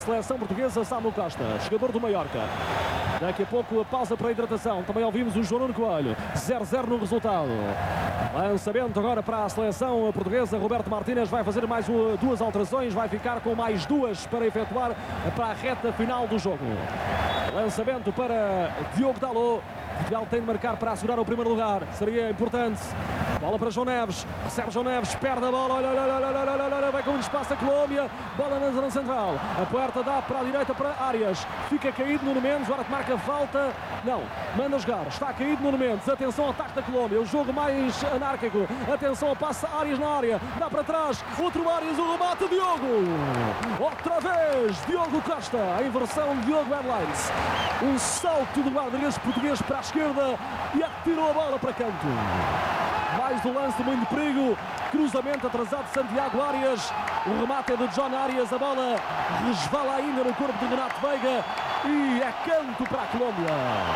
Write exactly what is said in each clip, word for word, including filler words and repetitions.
Seleção portuguesa, Samuel Costa, jogador do Mallorca. Daqui a pouco a pausa para a hidratação. Também ouvimos o João Nuno Coelho. zero a zero no resultado. Lançamento agora para a seleção portuguesa. Roberto Martínez vai fazer mais duas alterações. Vai ficar com mais duas para efetuar para a reta final do jogo. Lançamento para Diogo Dalot. Portugal tem de marcar para assegurar o primeiro lugar. Seria importante. Bola para João Neves. Recebe João Neves. Perde a bola. Olha, olha, olha, olha, olha, olha. Vai com espaço a Colômbia. Bola na zona central. A porta dá para a direita para Arias. Fica caído Nuno Mendes. Agora que marca falta. Não. Manda jogar. Está caído Nuno Mendes. Atenção ao ataque da Colômbia. O jogo mais anárquico. Atenção ao passe Arias na área. Dá para trás. Outro Arias. O remate. Diogo. Outra vez. Diogo Costa. A inversão de Diogo Airlines. Um salto do guarda-redes português para a esquerda e atirou a bola para canto. Mais do lance, muito perigo. Cruzamento atrasado de Santiago Arias. O remate é do John Arias. A bola resvala ainda no corpo de Renato Veiga. E é canto para a Colômbia.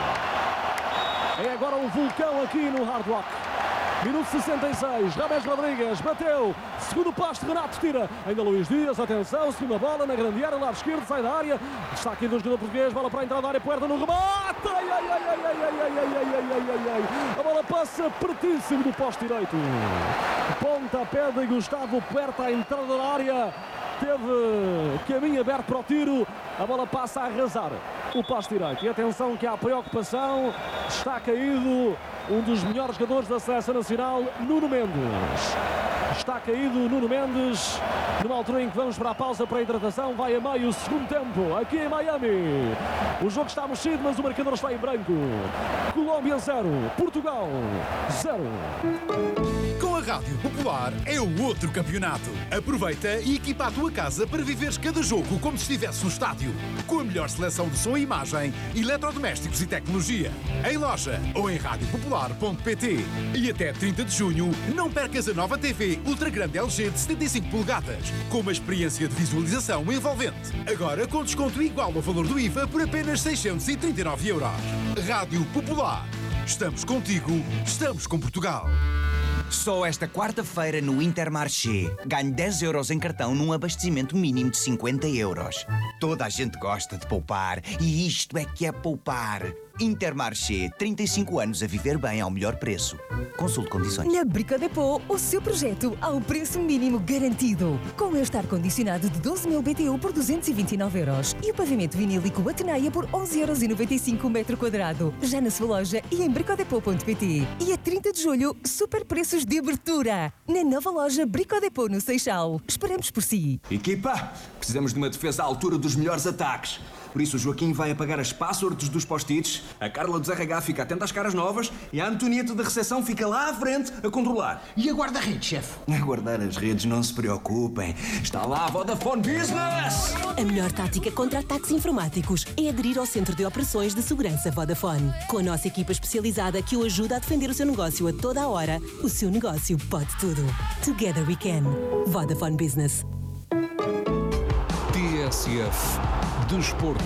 É agora um vulcão aqui no Hard Rock. Minuto sessenta e seis. Rames Rodrigues bateu. Segundo pasto, Renato tira. Ainda Luís Dias. Atenção. Segunda bola na grande área. Lado esquerdo. Sai da área. Está aqui do jogador português. Bola para a entrada da área. Puerta no remate. Ai, ai, ai, ai, ai, ai, ai, ai, ai, ai, ai, ai. A bola passa pertíssimo do posto direito. Pontapé de Gustavo Puerta à entrada da área. Teve caminho aberto para o tiro. A bola passa a arrasar o posto direito. E atenção que há preocupação. Está caído um dos melhores jogadores da Seleção Nacional, Nuno Mendes. Está caído Nuno Mendes. Numa altura em que vamos para a pausa para a hidratação. Vai a meio o segundo tempo aqui em Miami. O jogo está mexido, mas o marcador está em branco. Colômbia zero, Portugal zero. Com a Rádio Popular é o outro campeonato. Aproveita e equipa a tua casa para viveres cada jogo como se estivesse no estádio. Com a melhor seleção de som e imagem, eletrodomésticos e tecnologia. Em loja ou em rádio popular ponto pt. E até trinta de junho, não percas a nova T V Ultra Grande L G de setenta e cinco polegadas, com uma experiência de visualização envolvente. Agora com desconto igual ao valor do I V A por apenas seiscentos e trinta e nove euros. Rádio Popular. Estamos contigo, estamos com Portugal. Só esta quarta-feira no Intermarché. Ganhe dez euros em cartão num abastecimento mínimo de cinquenta euros. Toda a gente gosta de poupar e isto é que é poupar. Intermarché, trinta e cinco anos a viver bem ao melhor preço. Consulte condições. Na Brico Depot, o seu projeto ao preço mínimo garantido. Com este ar-condicionado de doze mil B T U por duzentos e vinte e nove euros e o pavimento vinílico Ateneia por onze euros e noventa e cinco o metro quadrado. Já na sua loja e em bricodepot ponto pt. E a trinta de julho, super preços de abertura. Na nova loja Brico Depot no Seixal. Esperamos por si. Equipa, precisamos de uma defesa à altura dos melhores ataques. Por isso o Joaquim vai apagar as passwords dos post-its, a Carla dos R H fica atenta às caras novas e a Antonieta da recepção fica lá à frente a controlar. E a guarda-redes, chefe? A guardar as redes, não se preocupem. Está lá a Vodafone Business! A melhor tática contra ataques informáticos é aderir ao Centro de Operações de Segurança Vodafone. Com a nossa equipa especializada que o ajuda a defender o seu negócio a toda a hora, o seu negócio pode tudo. Together we can. Vodafone Business. T S F Desporto.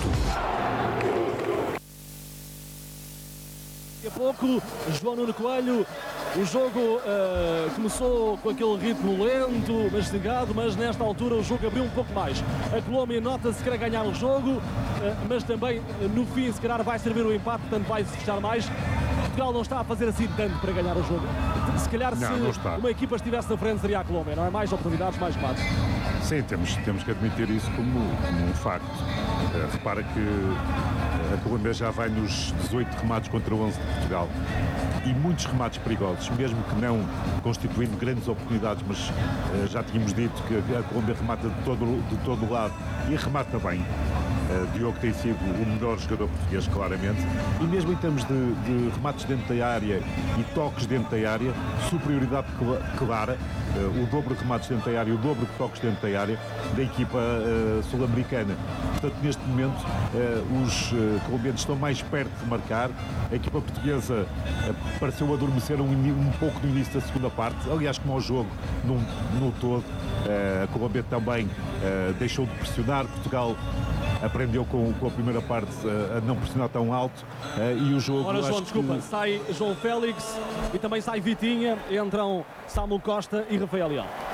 Daqui a pouco, João Nuno Coelho. O jogo uh, começou com aquele ritmo lento, mastigado, mas nesta altura o jogo abriu um pouco mais. A Colômbia nota-se que quer ganhar o jogo, uh, mas também uh, no fim se calhar vai servir o empate, portanto vai-se fechar mais. Portugal não está a fazer assim tanto para ganhar o jogo. Se calhar se não, não uma equipa estivesse na frente seria a Colômbia, não é? Mais oportunidades, mais remates. Sim, temos, temos que admitir isso como, como um facto. Uh, repara que uh, a Colômbia já vai nos dezoito remates contra onze de Portugal. E muitos remates perigosos, mesmo que não constituindo grandes oportunidades, mas uh, já tínhamos dito que a Colômbia remata de todo, de todo o lado e remata bem. Uh, Diogo tem sido o melhor jogador português, claramente, e mesmo em termos de, de remates dentro da área e toques dentro da área, superioridade clara, uh, o dobro de remates dentro da área, o dobro de toques dentro da área da equipa uh, sul-americana. Portanto, neste momento, uh, os uh, colombianos estão mais perto de marcar. A equipa portuguesa uh, pareceu adormecer um, um pouco no início da segunda parte, aliás, como ao jogo no, no todo. Uh, a Colômbia também uh, deixou de pressionar. Portugal aprendeu com, com a primeira parte uh, a não pressionar tão alto uh, e o jogo... Ora, João, acho desculpa, que... sai João Félix e também sai Vitinha, entram Samuel Costa e Rafael Leão.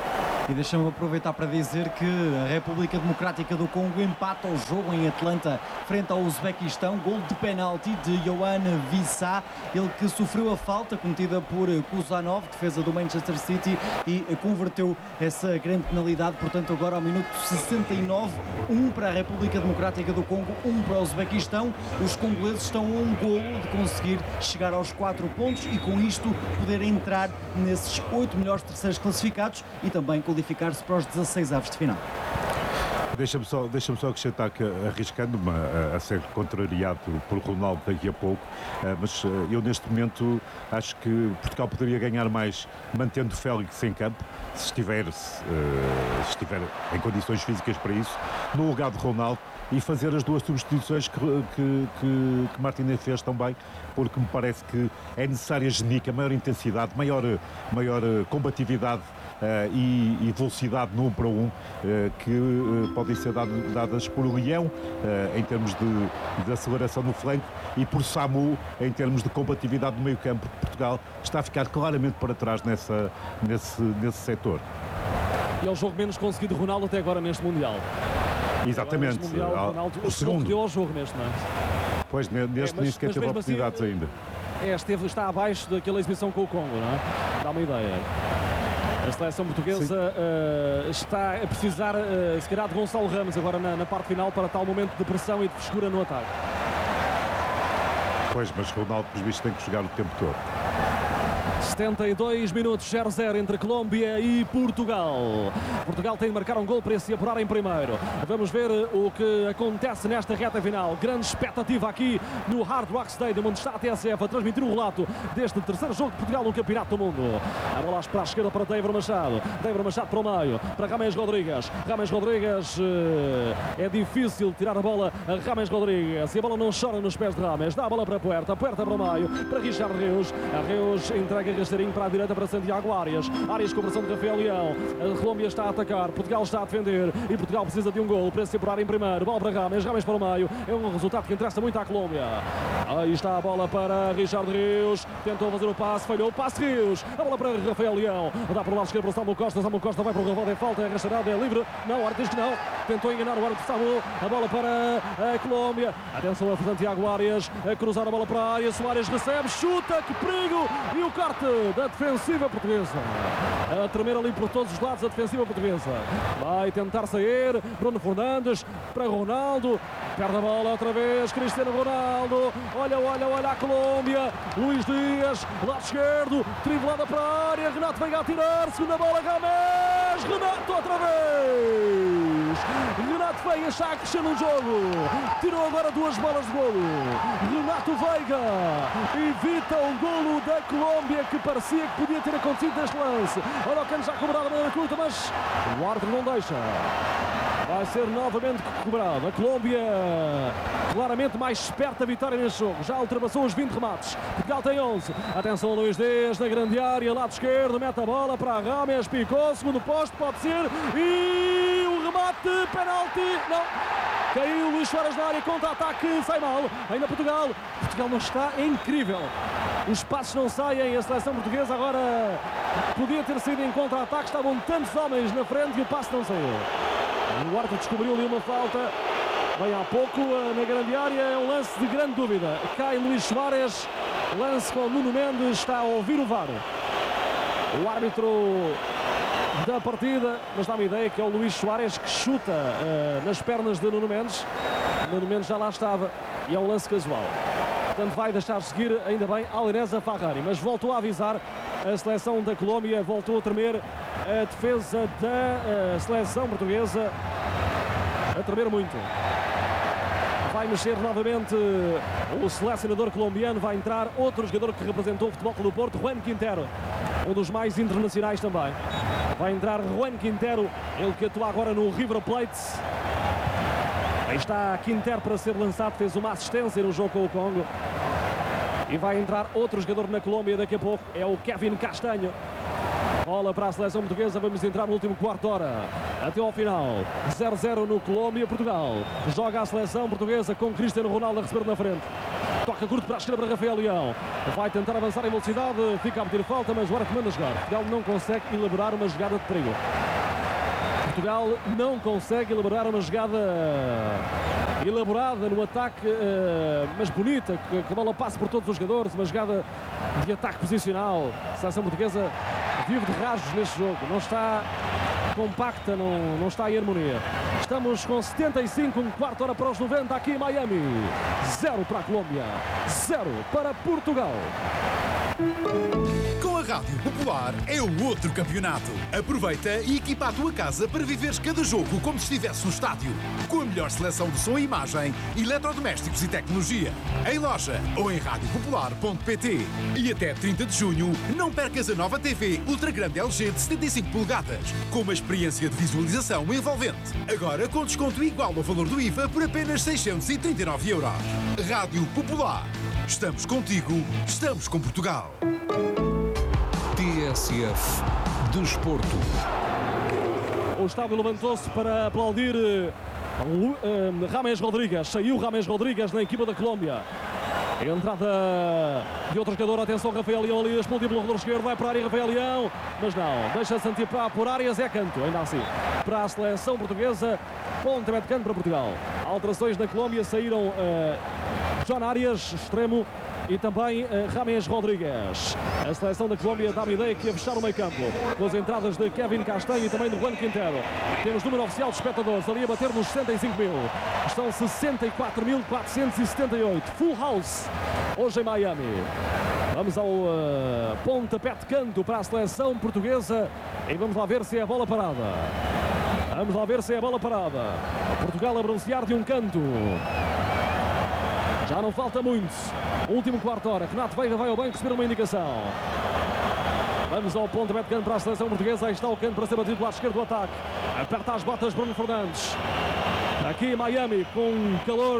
E deixa-me aproveitar para dizer que a República Democrática do Congo empata o jogo em Atlanta frente ao Uzbequistão. Gol de penalti de Yohan Wissa, ele que sofreu a falta cometida por Kuzanov, defesa do Manchester City, e converteu essa grande penalidade. Portanto, agora ao minuto sessenta e nove, um para a República Democrática do Congo, um para o Uzbequistão. Os congoleses estão a um golo de conseguir chegar aos quatro pontos e com isto poder entrar nesses oito melhores terceiros classificados e também qualificar-se para os dezasseis avos de final. Deixa-me só, deixa-me só acrescentar que, arriscando-me a, a ser contrariado por Ronaldo daqui a pouco, mas eu neste momento acho que Portugal poderia ganhar mais mantendo Félix em campo, se estiver, se, se estiver em condições físicas para isso, no lugar de Ronaldo, e fazer as duas substituições que, que, que, que Martínez fez também, porque me parece que é necessária genica, maior intensidade, maior, maior combatividade Uh, e, e velocidade no um para um, uh, que uh, podem ser dado, dadas por Leão uh, em termos de, de aceleração no flanco e por Samu em termos de combatividade no meio campo. Portugal está a ficar claramente para trás nessa, nesse, nesse setor. E é o jogo menos conseguido de Ronaldo até agora neste Mundial. Exatamente. Neste mundial, Ronaldo, o, o segundo. Deu ao jogo neste, não é? Pois, neste é, nem sequer teve oportunidades assim, ainda. É, esteve, está abaixo daquela exibição com o Congo, não é? Dá uma ideia. A seleção portuguesa uh, está a precisar, uh, se calhar, de Gonçalo Ramos agora na, na parte final para tal momento de pressão e de frescura no ataque. Pois, mas Ronaldo, pelos vistos, tem que jogar o tempo todo. setenta e dois minutos, zero a zero entre Colômbia e Portugal. Portugal tem de marcar um gol para se apurar em primeiro. Vamos ver o que acontece nesta reta final. Grande expectativa aqui no Hard Rock Stadium, onde está a T S F a transmitir o relato deste terceiro jogo de Portugal no Campeonato do Mundo. A bola para a esquerda para David Machado. David Machado para o meio, para Rames Rodrigues. Rames Rodrigues, é difícil tirar a bola a Rames Rodrigues. E a bola não chora nos pés de Rames. Dá a bola para a Puerta, Puerta para o meio, para Richard Reus. A Reus entrega rasteirinho para a direita para Santiago Arias. Arias com pressão de Rafael Leão. A Colômbia está a atacar, Portugal está a defender e Portugal precisa de um gol para se apurar em primeiro. Bola para Rames, Rames para o meio. É um resultado que interessa muito à Colômbia. Aí está a bola para Richard Reus. Tentou fazer o passe, falhou o passe Reus. A bola para Rafael Leão. Dá para o lado esquerdo para Samu Costa. Samu Costa vai para o Raval, é falta, é restaurado, é livre. Não, o árbitro diz que não. Tentou enganar o árbitro Samu. A bola para a Colômbia. Atenção a Santiago Arias. A cruzar a bola para a área. Soares recebe, chuta, que perigo. E o corte da defensiva portuguesa. A tremer ali por todos os lados a defensiva portuguesa. Vai tentar sair. Bruno Fernandes para Ronaldo. Perde a bola outra vez. Cristiano Ronaldo. Olha, olha, olha a Colômbia. Luís Dias, lado esquerdo. Driblada para a área. Renato vem a tirar. Segunda bola, Rames. Renato outra vez. Renato vem achar a crescer no jogo. Tirou agora duas bolas de golo. Renato Veiga evita o golo da Colômbia, que parecia que podia ter acontecido neste lance. Olha o Cano já cobrado a maneira curta, mas o árbitro não deixa. Vai ser novamente cobrado. A Colômbia claramente mais esperta a vitória neste jogo. Já ultrapassou os vinte remates. Portugal tem onze. Atenção a Luís Dias na grande área, lado esquerdo, mete a bola para Rames, picou, segundo posto, pode ser. E o remate, penalti, não. Caiu Luís Soares na área, contra-ataque, sai mal. Ainda Portugal. Portugal não está, é incrível. Os passos não saem, a seleção portuguesa agora podia ter sido em contra-ataque. Estavam tantos homens na frente e o passo não saiu. O árbitro descobriu ali uma falta bem há pouco na grande área. É um lance de grande dúvida. Cai Luís Soares, lance com Nuno Mendes, está a ouvir o V A R. O árbitro da partida, mas dá-me a ideia que é o Luís Soares que chuta uh, nas pernas de Nuno Mendes. Nuno Mendes já lá estava e é um lance casual. Portanto, vai deixar seguir, ainda bem, Alinesa Farrari, mas voltou a avisar a seleção da Colômbia, voltou a tremer a defesa da uh, seleção portuguesa, a tremer muito. Vai mexer novamente o selecionador colombiano, vai entrar outro jogador que representou o Futebol Clube do Porto, Juan Quintero, um dos mais internacionais também. Vai entrar Juan Quintero, ele que atua agora no River Plate. Aí está Quintero para ser lançado, fez uma assistência no jogo com o Congo. E vai entrar outro jogador na Colômbia daqui a pouco, é o Kevin Castanho. Bola para a seleção portuguesa, vamos entrar no último quarto de hora, até ao final. zero a zero no Colômbia-Portugal. Joga a seleção portuguesa com Cristiano Ronaldo a receber na frente. Toca curto para a esquerda para Rafael Leão. Vai tentar avançar em velocidade, fica a pedir falta, mas agora que manda jogar. Portugal não consegue elaborar uma jogada de perigo. Portugal não consegue elaborar uma jogada elaborada no ataque, mas bonita, que a bola passe por todos os jogadores, uma jogada de ataque posicional. A seleção portuguesa vive de rajos neste jogo, não está compacta, não, não está em harmonia. Estamos com setenta e cinco, um quarto hora para os noventa aqui em Miami. Zero para a Colômbia, zero para Portugal. Com a Rádio Popular é o outro campeonato. Aproveita e equipa a tua casa para viveres cada jogo como se estivesse no estádio. Com a melhor seleção de som e imagem, eletrodomésticos e tecnologia. Em loja ou em rádio popular ponto pt. E até trinta de junho, não percas a nova T V Ultra Grande L G de setenta e cinco polegadas, com uma experiência de visualização envolvente. Agora com desconto igual ao valor do I V A por apenas seiscentos e trinta e nove euros. Rádio Popular. Estamos contigo, estamos com Portugal. T S F Desporto. O estádio levantou-se para aplaudir uh, uh, James Rodríguez. Saiu James Rodríguez na equipa da Colômbia. A entrada de outro jogador. Atenção, Rafael Leão ali explodiu pelo redor esquerdo. Vai para a área Rafael Leão, mas não. Deixa-se antecipar por áreas. É canto, ainda assim. Para a seleção portuguesa. Pontapé de canto para Portugal. Alterações da Colômbia. Saíram uh, John Arias, extremo. E também uh, James Rodríguez. A seleção da Colômbia dá-me ideia que ia fechar o meio campo, com as entradas de Kevin Castanho e também do Juan Quintero. Temos número oficial de espectadores ali a bater nos sessenta e cinco mil. Estão sessenta e quatro mil quatrocentos e setenta e oito. Full house hoje em Miami. Vamos ao uh, pontapé de canto para a seleção portuguesa e vamos lá ver se é a bola parada. Vamos lá ver se é a bola parada. Portugal a bronzear de um canto. Já não falta muito. Último quarto hora. Renato Veiga vai ao banco receber uma indicação. Vamos ao pontapé de canto para a seleção portuguesa. Aí está o canto para ser batido do lado esquerdo do ataque. Aperta as botas Bruno Fernandes. Aqui em Miami com calor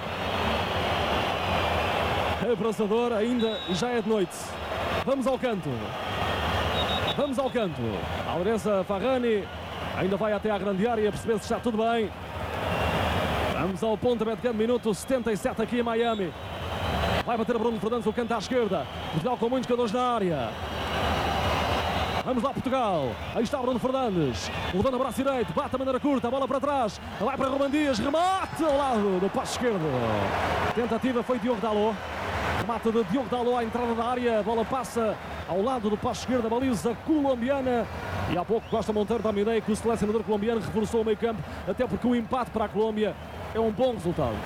abrasador ainda e já é de noite. Vamos ao canto. Vamos ao canto. Alireza Farrani ainda vai até à grande área perceber se está tudo bem. Vamos ao pontapé de canto, minuto setenta e sete aqui em Miami. Vai bater a Bruno Fernandes, o canto à esquerda. Portugal com muitos jogadores na área. Vamos lá, Portugal. Aí está Bruno Fernandes. Levando o braço direito, bate a maneira curta, a bola para trás. Vai para Ruben Dias, remate ao lado do passo esquerdo. Tentativa foi Diogo Dalot. Remate de Diogo Dalot à entrada da área. A bola passa ao lado do passo esquerdo, a baliza colombiana. E há pouco Costa Monteiro dá-me ideia que o selecionador colombiano reforçou o meio campo, até porque o empate para a Colômbia é um bom resultado.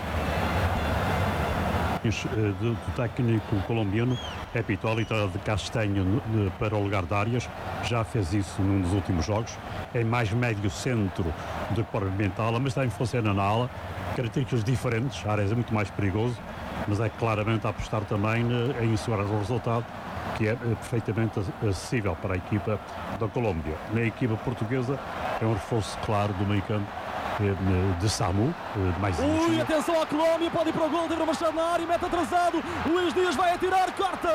Do, do técnico colombiano é Hipólito de Castanho de, para o lugar de Arias. Já fez isso num dos últimos jogos. É mais médio centro do que propriamente ala, mas também funciona na ala. Características diferentes. Arias é muito mais perigoso, mas é claramente a apostar também em segurar o resultado, que é perfeitamente acessível para a equipa da Colômbia. Na equipa portuguesa é um reforço claro do meio campo de Samu, mais Ui, atenção à Colômbia, pode ir para o gol, teve Machado na área, mete atrasado, Luís Dias vai atirar, corta!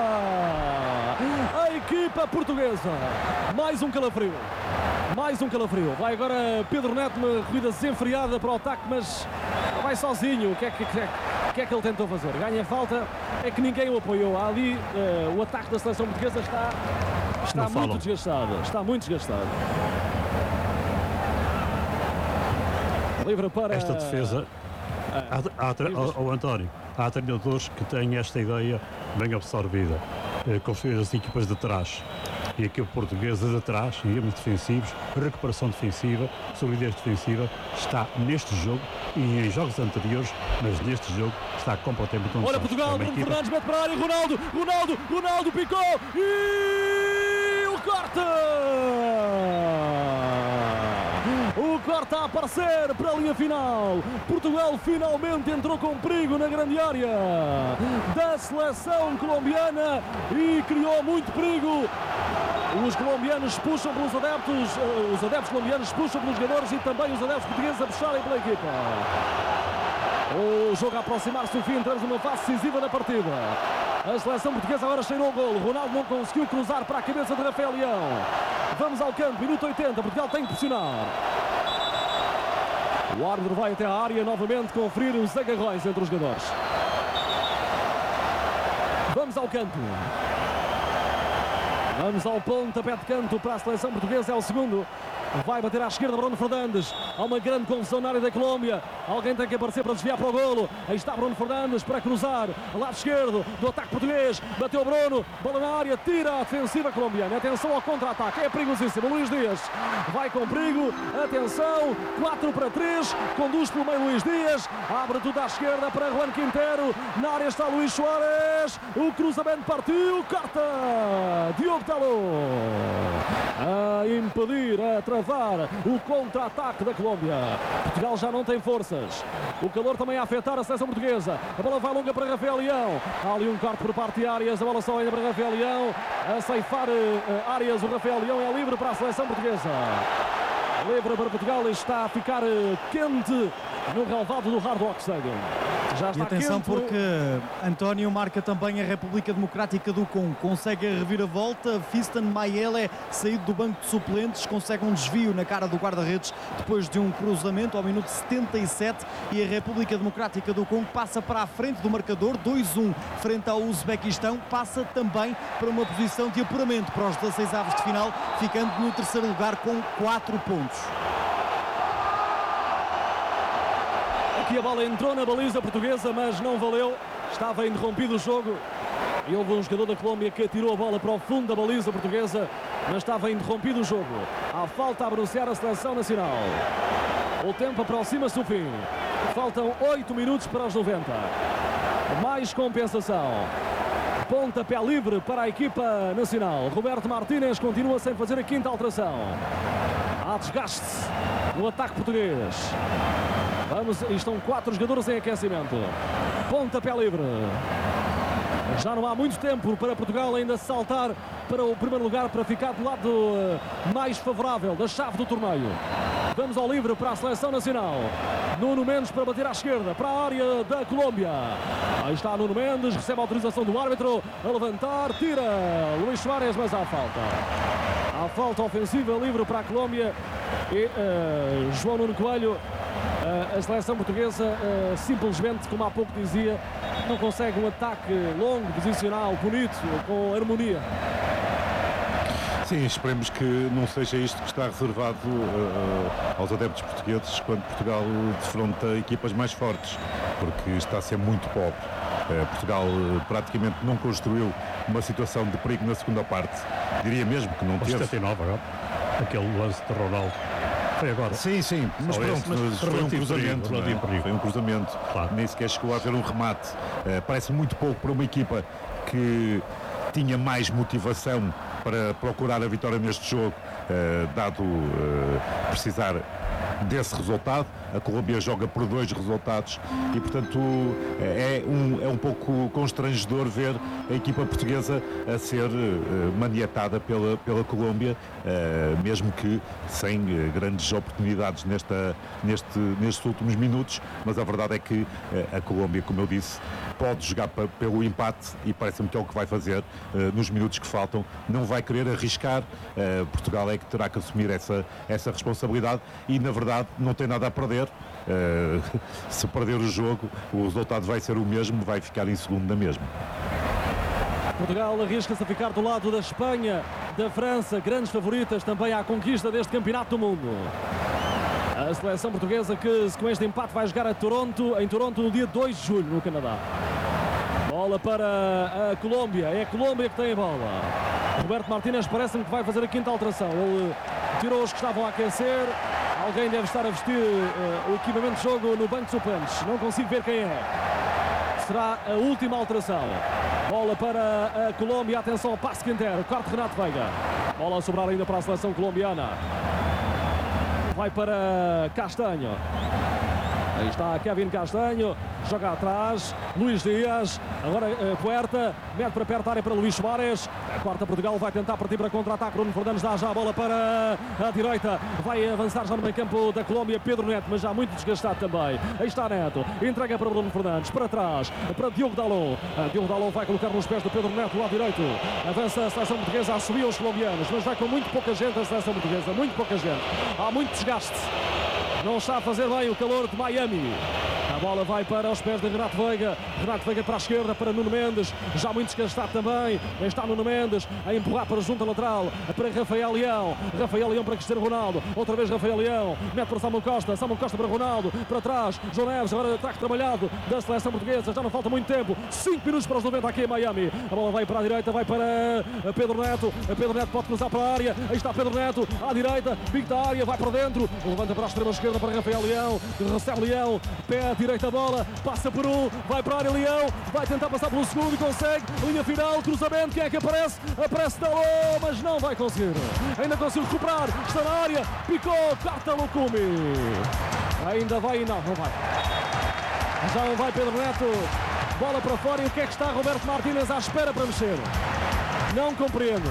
A equipa portuguesa, mais um calafrio, mais um calafrio. Vai agora Pedro Neto, uma corrida desenfreada para o ataque, mas vai sozinho. O que é que, que, é, que, é que ele tentou fazer? Ganha falta, é que ninguém o apoiou. Ali uh, o ataque da seleção portuguesa está, está muito desgastado, está muito desgastado. Livre para esta defesa. Há, há, há, ao António, há treinadores que têm esta ideia bem absorvida, eh, construir as equipas de trás. E a equipa portuguesa de trás, em termos defensivos, recuperação defensiva, solidez defensiva, está neste jogo e em jogos anteriores, mas neste jogo está completamente onde olha Portugal, Bruno equipa... Fernandes mete para a área, Ronaldo, Ronaldo, Ronaldo picou e o corte! O corte a aparecer para a linha final. Portugal finalmente entrou com perigo na grande área da seleção colombiana e criou muito perigo. Os colombianos puxam pelos adeptos, os adeptos colombianos puxam pelos jogadores e também os adeptos portugueses a puxarem pela equipa. O jogo a aproximar-se do fim, entramos numa fase decisiva da partida. A seleção portuguesa agora cheirou o golo. Ronaldo não conseguiu cruzar para a cabeça de Rafael Leão. Vamos ao campo, minuto oitenta, Portugal tem que pressionar. O árbitro vai até a área novamente conferir os agarrões entre os jogadores. Vamos ao canto. Vamos ao pontapé de canto para a seleção portuguesa, é o segundo. Vai bater à esquerda Bruno Fernandes. Há uma grande confusão na área da Colômbia. Alguém tem que aparecer para desviar para o golo. Aí está Bruno Fernandes para cruzar. Lado esquerdo do ataque português. Bateu Bruno. Bola na área. Tira a defensiva colombiana. Atenção ao contra-ataque. É perigosíssimo. Luís Dias vai com perigo. Atenção. quatro para três. Conduz pelo meio Luís Dias. Abre tudo à esquerda para Juan Quintero. Na área está Luís Soares. O cruzamento partiu. Corta. Diogo Dalot a impedir, a travar o contra-ataque da Colômbia. Portugal já não tem forças. O calor também a afetar a seleção portuguesa. A bola vai longa para Rafael Leão. Há ali um corte por parte de Arias. A bola só ainda para Rafael Leão. A ceifar uh, Arias. O Rafael Leão é livre para a seleção portuguesa. Livre para Portugal. Está a ficar uh, quente no relvado do Hard Rock Stadium. Já está e atenção quente. Porque António marca também a República Democrática do Congo. Consegue a reviravolta. Fiston Mayele, saído do banco de suplentes, consegue um desvio na cara do guarda-redes depois de um cruzamento ao minuto setenta e sete e a República Democrática do Congo passa para a frente do marcador dois a um frente ao Uzbequistão. Passa também para uma posição de apuramento para os dezasseis avos de final, ficando no terceiro lugar com quatro pontos. Aqui a bola entrou na baliza portuguesa, mas não valeu. Estava interrompido o jogo. E houve um jogador da Colômbia que atirou a bola para o fundo da baliza portuguesa, mas estava interrompido o jogo. Há falta a beneficiar a seleção nacional. O tempo aproxima-se do fim. Faltam oito minutos para os noventa. Mais compensação. Pontapé livre para a equipa nacional. Roberto Martínez continua sem fazer a quinta alteração. Há desgaste no ataque português. Vamos, estão quatro jogadores em aquecimento. Pontapé livre. Já não há muito tempo para Portugal ainda saltar para o primeiro lugar, para ficar do lado uh, mais favorável da chave do torneio. Vamos ao livre para a seleção nacional. Nuno Mendes para bater à esquerda, para a área da Colômbia. Aí está Nuno Mendes, recebe a autorização do árbitro a levantar, tira Luís Soares, mas há falta. Há falta ofensiva livre para a Colômbia e uh, João Nuno Coelho. Uh, a seleção portuguesa uh, simplesmente, como há pouco dizia, não consegue um ataque longo, posicional, bonito, com harmonia. Sim, esperemos que não seja isto que está reservado uh, aos adeptos portugueses quando Portugal defronta equipas mais fortes, porque está a ser muito pobre. Uh, Portugal uh, praticamente não construiu uma situação de perigo na segunda parte. Diria mesmo que não teve. setenta e nove agora, aquele lance de Ronaldo. Foi agora. Sim, sim, mas Só pronto, esse, mas mas foi um cruzamento, perigo, não é? Foi um cruzamento, claro. Nem sequer chegou a haver um remate. Uh, parece muito pouco para uma equipa que tinha mais motivação para procurar a vitória neste jogo, uh, dado uh, precisar desse resultado. A Colômbia joga por dois resultados e, portanto, é um, é um pouco constrangedor ver a equipa portuguesa a ser uh, maniatada pela, pela Colômbia, uh, mesmo que sem uh, grandes oportunidades nesta, neste, nestes últimos minutos, mas a verdade é que uh, a Colômbia, como eu disse, pode jogar pa, pelo empate e parece-me que é o que vai fazer uh, nos minutos que faltam. Não vai querer arriscar. Uh, Portugal é que terá que assumir essa, essa responsabilidade e, na verdade, não tem nada a perder. Uh, se perder o jogo, o resultado vai ser o mesmo, vai ficar em segundo na mesma. Portugal arrisca-se a ficar do lado da Espanha, da França, grandes favoritas também à conquista deste campeonato do mundo. A seleção portuguesa que, com este empate, vai jogar a Toronto, em Toronto no dia dois de julho, no Canadá. Bola para a Colômbia, é a Colômbia que tem a bola. Roberto Martínez parece-me que vai fazer a quinta alteração. Ele tirou os que estavam a aquecer. Alguém deve estar a vestir uh, o equipamento de jogo no banco de suplentes. Não consigo ver quem é. Será a última alteração. Bola para a Colômbia. Atenção ao passe Quintero. Corte Renato Veiga. Bola a sobrar ainda para a seleção colombiana. Vai para Castanho. Aí está Kevin Castanho. Joga atrás. Luís Dias. Agora uh, Puerta. Mete para perto a área para Luís Soares. Quarta Portugal vai tentar partir para contra-ataque. Bruno Fernandes dá já a bola para a direita. Vai avançar já no meio campo da Colômbia. Pedro Neto, mas já muito desgastado também. Aí está Neto. Entrega para Bruno Fernandes. Para trás. Para Diogo Dalot. Uh, Diogo Dalot vai colocar nos pés do Pedro Neto, lado direito. Avança a seleção portuguesa. Assobia os colombianos. Mas vai com muito pouca gente a seleção portuguesa. Muito pouca gente. Há muito desgaste. Não está a fazer bem o calor de Miami. A bola vai para os pés de Renato Veiga. Renato Veiga para a esquerda, para Nuno Mendes. Já muito desgastado também. Está Nuno Mendes a empurrar para a junta lateral. Para Rafael Leão. Rafael Leão para Cristiano Ronaldo. Outra vez Rafael Leão. Mete para Samuel Costa. Samuel Costa para Ronaldo. Para trás. João Neves. Agora ataque trabalhado da seleção portuguesa. Já não falta muito tempo. cinco minutos para os noventa aqui em Miami. A bola vai para a direita. Vai para Pedro Neto. Pedro Neto pode cruzar para a área. Aí está Pedro Neto. À direita. Pico da área. Vai para dentro. Levanta para a extrema esquerda para Rafael Leão. Recebe Leão. Pé à direita a bola. Passa por um. Vai para a área Leão. Vai tentar passar pelo segundo e consegue. Linha final. Cruzamento. Quem é que aparece? Aparece Dalot, mas não vai conseguir. Ainda conseguiu recuperar. Está na área. Picou. Carta Lukumi. Ainda vai e não. Não vai. Já não vai Pedro Neto. Bola para fora. E o que é que está Roberto Martínez à espera para mexer? Não compreendo.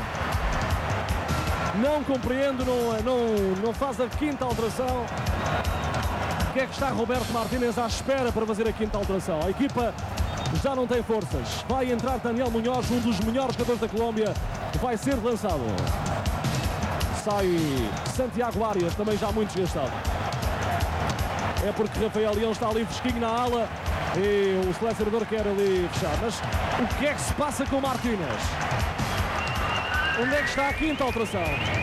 Não compreendo. Não, não, não faz a quinta alteração. O que é que está Roberto Martínez à espera para fazer a quinta alteração? A equipa já não tem forças. Vai entrar Daniel Munhoz, um dos melhores jogadores da Colômbia. Vai ser lançado. Sai Santiago Arias, também já muito desgastado. É porque Rafael Leão está ali fresquinho na ala e o selecionador quer ali fechar. Mas o que é que se passa com Martínez? Onde é que está a quinta alteração?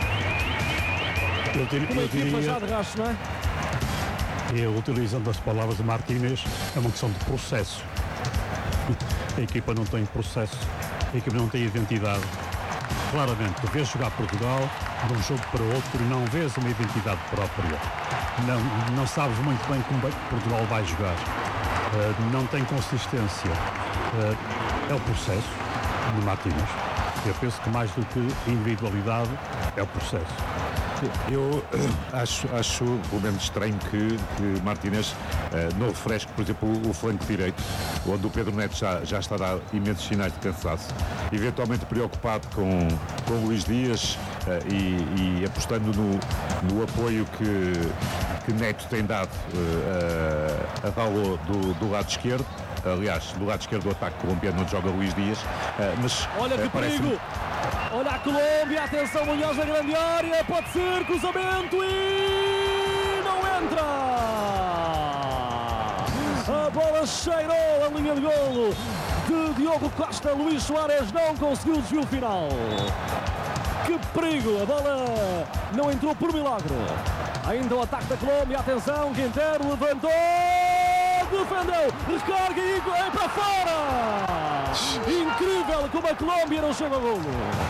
Eu diria, Uma eu equipa diria, já de racho, não é? eu, utilizando as palavras de Martínez, é uma questão de processo. A equipa não tem processo, a equipa não tem identidade. Claramente, tu vês jogar Portugal de um jogo para outro e não vês uma identidade própria. Não, não sabes muito bem como Portugal vai jogar. Uh, não tem consistência. Uh, é o processo de Martínez. Eu penso que mais do que individualidade é o processo. Eu acho, acho pelo menos estranho que, que Martínez uh, não refresque, por exemplo, o, o flanco direito, onde o Pedro Neto já, já está a dar imensos sinais de cansaço, eventualmente preocupado com, com o Luís Dias uh, e, e apostando no, no apoio que, que Neto tem dado uh, a Dalot do, do lado esquerdo. Aliás, do lado esquerdo do ataque colombiano não joga Luís Dias, uh, mas olha que uh, parece-me... perigo! Olha a Colômbia, atenção, Munhoz na grande área, pode ser, cruzamento e não entra! A bola cheirou a linha de golo de Diogo Costa, Luís Soares não conseguiu o desvio final. Que perigo, a bola não entrou por milagre. Ainda o ataque da Colômbia, atenção, Quintero levantou, defendeu, recarga e é para fora! Incrível como a Colômbia não chega ao golo.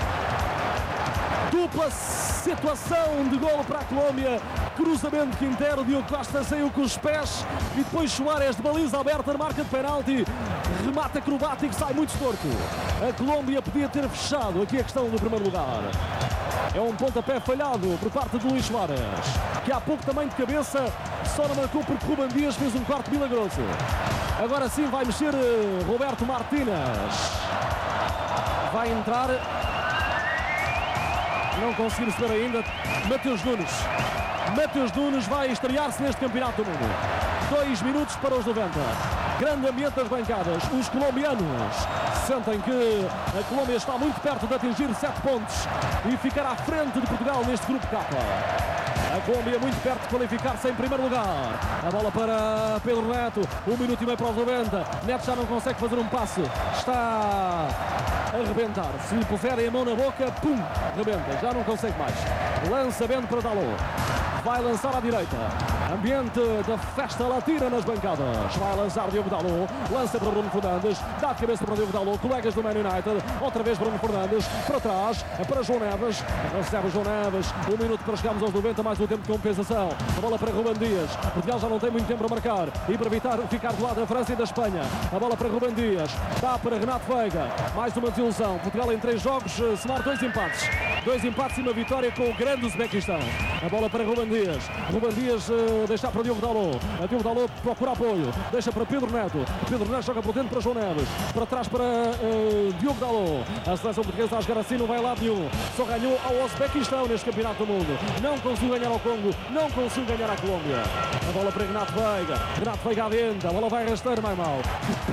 Dupla situação de golo para a Colômbia. Cruzamento de Quintero, Diogo Costa saiu com os pés e depois Soares de baliza aberta, marca de penalti, remate acrobático, sai muito torto. A Colômbia podia ter fechado aqui a questão do primeiro lugar. É um pontapé falhado por parte de Luís Soares, que há pouco também de cabeça só não marcou porque Ruben Dias fez um quarto milagroso. Agora sim vai mexer Roberto Martínez. Vai entrar. Não conseguir receber ainda Mateus Nunes. Mateus Nunes vai estrear-se neste Campeonato do Mundo. Dois minutos para os noventa. Grande ambiente das bancadas. Os colombianos sentem que a Colômbia está muito perto de atingir sete pontos e ficar à frente de Portugal neste grupo K. A Colômbia muito perto de qualificar-se em primeiro lugar. A bola para Pedro Neto. Um minuto e meio para os noventa. Neto já não consegue fazer um passe. Está a arrebentar. Se lhe puserem a mão na boca, pum, rebenta. Já não consegue mais. Lançamento para Dalot. Vai lançar à direita. Ambiente da festa latina nas bancadas. Vai lançar Diogo Dalot. Lança para Bruno Fernandes. Dá de cabeça para Diogo Dalot. Colegas do Man United. Outra vez Bruno Fernandes. Para trás. Para João Neves. Recebe João Neves. Um minuto para chegarmos aos noventa. Mais um tempo de compensação. A bola para Ruben Dias. Portugal já não tem muito tempo para marcar. E para evitar ficar do lado da França e da Espanha. A bola para Ruben Dias. Dá para Renato Veiga. Mais uma desilusão. Portugal em três jogos. Somar dois empates. Dois empates e uma vitória com o grande Uzbequistão. A bola para Ruben Dias. Ruben Dias uh, deixa para Diogo Dalot. A Diogo Dalot procura apoio. Deixa para Pedro Neto. Pedro Neto joga por dentro para João Neves. Para trás para uh, Diogo Dalot. A seleção portuguesa a jogar assim não vai lá nenhum. Só ganhou ao Uzbequistão neste Campeonato do Mundo. Não conseguiu ganhar ao Congo. Não conseguiu ganhar à Colômbia. A bola para Renato Veiga. Renato Veiga adentro. A bola vai rasteira, mais mal. Que passe.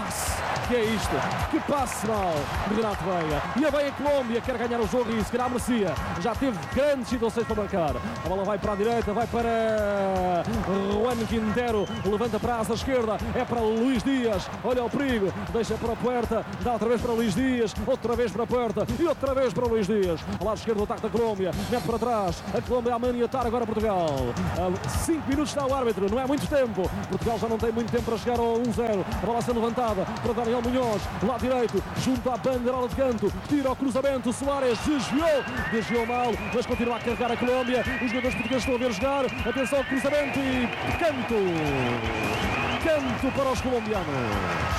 Que é isto? Que passe mal de Renato Veiga. E a Veiga Colômbia quer ganhar o jogo e se calhar merecia. Já teve grandes situações para marcar. A bola vai para a direita, vai para Juan Quintero. Levanta para a asa esquerda. É para Luís Dias. Olha o perigo. Deixa para a Puerta. Dá outra vez para Luís Dias. Outra vez para a Puerta. E outra vez para Luís Dias. Ao lado esquerdo o ataque da Colômbia. Mete para trás. A Colômbia a maniatar agora Portugal. cinco minutos está o árbitro. Não é muito tempo. Portugal já não tem muito tempo para chegar ao um zero. A bola a ser levantada para Daniel Munhoz. Lado direito. Junto à bandeirola de canto. Tira o cruzamento. Soares desviou. Desviou mal. Mas continua a carregar a Colômbia. Os jogadores portugueses estão a ver jogar. Atenção ao cruzamento e canto. Canto para os colombianos.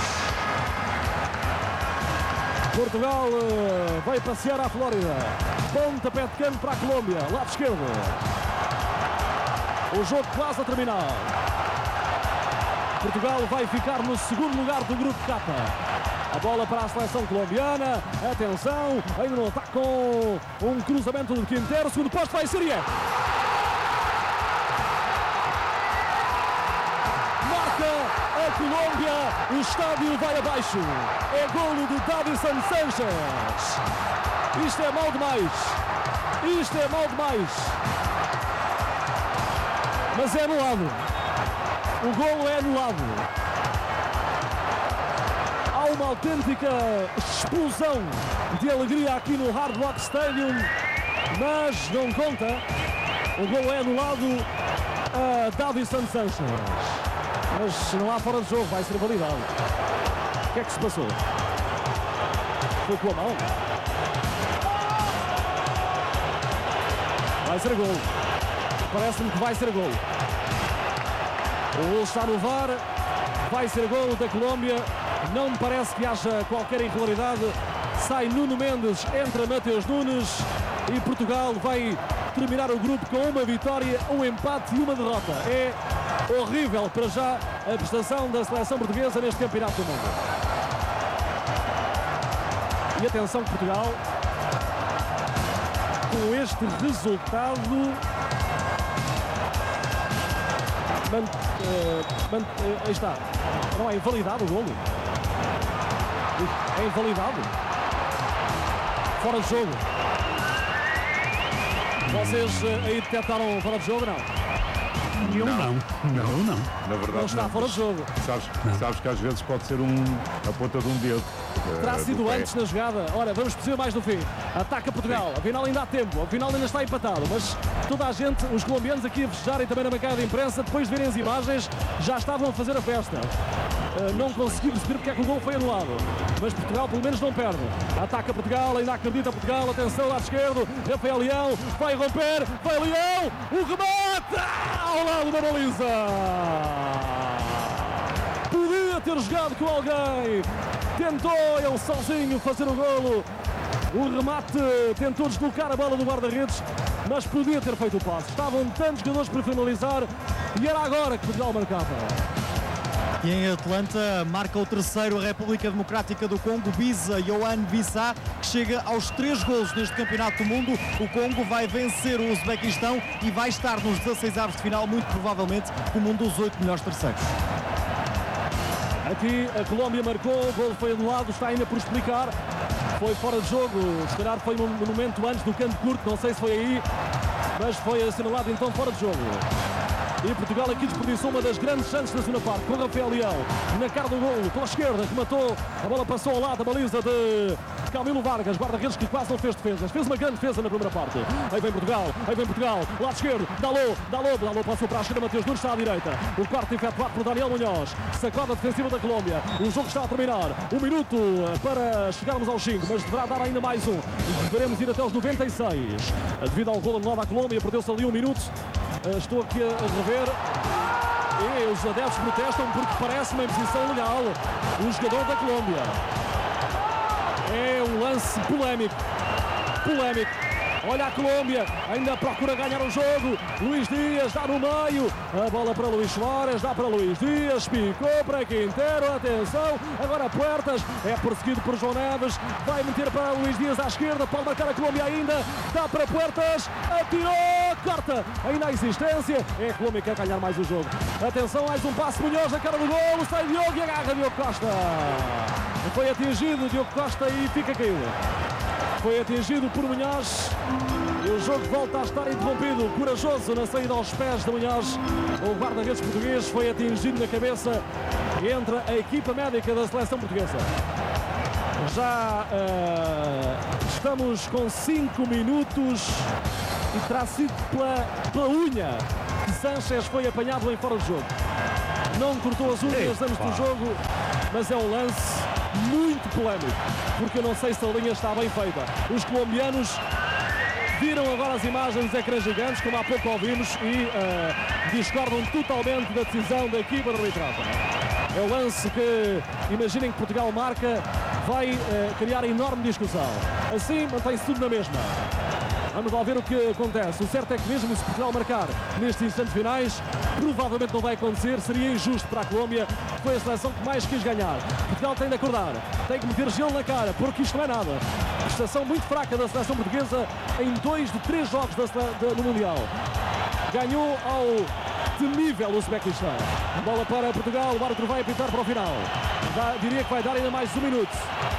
Portugal uh, vai passear à Flórida. Pontapé de canto para a Colômbia. Lado esquerdo. O jogo quase a terminar. Portugal vai ficar no segundo lugar do grupo K. A bola para a seleção colombiana. Atenção, ainda não está com um cruzamento de Quintero. Segundo posto vai ser e é. Marca a Colômbia. O estádio vai abaixo. É golo de Davinson Sanchez. Isto é mal demais. Isto é mal demais. Mas é anulado. O golo é anulado. Há uma autêntica explosão de alegria aqui no Hard Rock Stadium, mas não conta. O golo é anulado a Davinson Sanchez. Mas não há fora de jogo, vai ser validado. O que é que se passou? Foi com a mão? Vai ser golo. Parece-me que vai ser golo. O golo está no V A R. Vai ser golo da Colômbia. Não me parece que haja qualquer irregularidade. Sai Nuno Mendes, entra Mateus Nunes e Portugal vai terminar o grupo com uma vitória, um empate e uma derrota. É horrível para já a prestação da seleção portuguesa neste campeonato do mundo. E atenção que Portugal, com este resultado, man, uh, man, uh, aí está, não é invalidado o golo. É invalidado. Fora de jogo. Vocês uh, aí detectaram fora de jogo, não? Eu não. Não, não. não. Na verdade, não está não. fora de jogo. Sabes, sabes que às vezes pode ser um, a ponta de um dedo. Terá uh, sido antes na jogada. Ora, vamos perceber mais no fim. Ataca Portugal. Afinal ainda há tempo. Afinal ainda está empatado. Mas toda a gente, os colombianos aqui a festejarem também na bancada de imprensa, depois de verem as imagens, já estavam a fazer a festa. Uh, não consegui perceber porque é que o gol foi anulado. Mas Portugal pelo menos não perde. Ataca Portugal, ainda acredita Portugal. Atenção, lado esquerdo. Rafael Leão vai romper. Vai Leão. O remate ao lado da baliza. Podia ter jogado com alguém. Tentou ele sozinho fazer o golo. O remate tentou deslocar a bola do guarda-redes, mas podia ter feito o passe. Estavam tantos jogadores para finalizar e era agora que Portugal marcava. E em Atlanta marca o terceiro a República Democrática do Congo, Biza Yohan Wissa, que chega aos três golos neste campeonato do mundo. O Congo vai vencer o Uzbequistão e vai estar nos dezasseis avos de final, muito provavelmente como um dos oito melhores terceiros. Aqui a Colômbia marcou, o golo foi anulado, está ainda por explicar. Foi fora de jogo, se calhar foi um momento antes do canto curto, não sei se foi aí, mas foi assinalado então fora de jogo. E Portugal aqui desperdiçou uma das grandes chances da segunda parte, com Rafael Leão na cara do golo, pela esquerda, que matou, a bola passou ao lado da baliza de Camilo Vargas, guarda-redes que quase não fez defesas, fez uma grande defesa na primeira parte. Aí vem Portugal, aí vem Portugal, lado esquerdo, Dalot, Dalot, Dalot passou para a esquerda, Mateus Nunes está à direita, o quarto efetuado por Daniel Munhoz, sacode defensiva da Colômbia, o jogo está a terminar, um minuto para chegarmos aos cinco, mas deverá dar ainda mais um, deveremos ir até os noventa e seis, devido ao golo anulado à Colômbia, perdeu-se ali um minuto. Estou aqui a rever e os adeptos protestam porque parece uma imposição legal. Um jogador da Colômbia. É um lance polémico. Polémico. Olha a Colômbia, ainda procura ganhar o jogo. Luís Dias dá no meio. A bola para Luís Soares, dá para Luís Dias. Picou para Quintero, atenção. Agora Puertas, é perseguido por João Neves. Vai meter para Luís Dias à esquerda, pode marcar a Colômbia ainda. Dá para Puertas, atirou. corta ainda a existência. É a Colômbia que quer ganhar mais o jogo. Atenção, mais um passo, Munhoz na cara do golo, sai Diogo e agarra Diogo Costa. Foi atingido Diogo Costa e fica caído. Foi atingido por Munhoz e o jogo volta a estar interrompido. Corajoso na saída aos pés de Munhoz. O guarda-redes português foi atingido na cabeça e entra a equipa médica da seleção portuguesa. Já uh, estamos com cinco minutos e terá sido pela, pela unha que Sanchez foi apanhado em fora de jogo. Não cortou as unhas antes do jogo, mas é um lance muito polémico, porque eu não sei se a linha está bem feita. Os colombianos viram agora as imagens dos ecrãs gigantes, como há pouco ouvimos, e uh, discordam totalmente da decisão da equipa de arbitragem. É o lance que, imaginem que Portugal marca, vai uh, criar enorme discussão. Assim, mantém-se tudo na mesma. Vamos lá ver o que acontece. O certo é que mesmo se Portugal marcar nestes instantes finais, provavelmente não vai acontecer. Seria injusto para a Colômbia, que foi a seleção que mais quis ganhar. Portugal tem de acordar, tem que meter gelo na cara, porque isto não é nada. Prestação muito fraca da seleção portuguesa em dois de três jogos da, da, no Mundial. Ganhou ao temível Uzbequistão. Bola para Portugal, o árbitro vai apitar para o final. Vai, diria que vai dar ainda mais um minuto.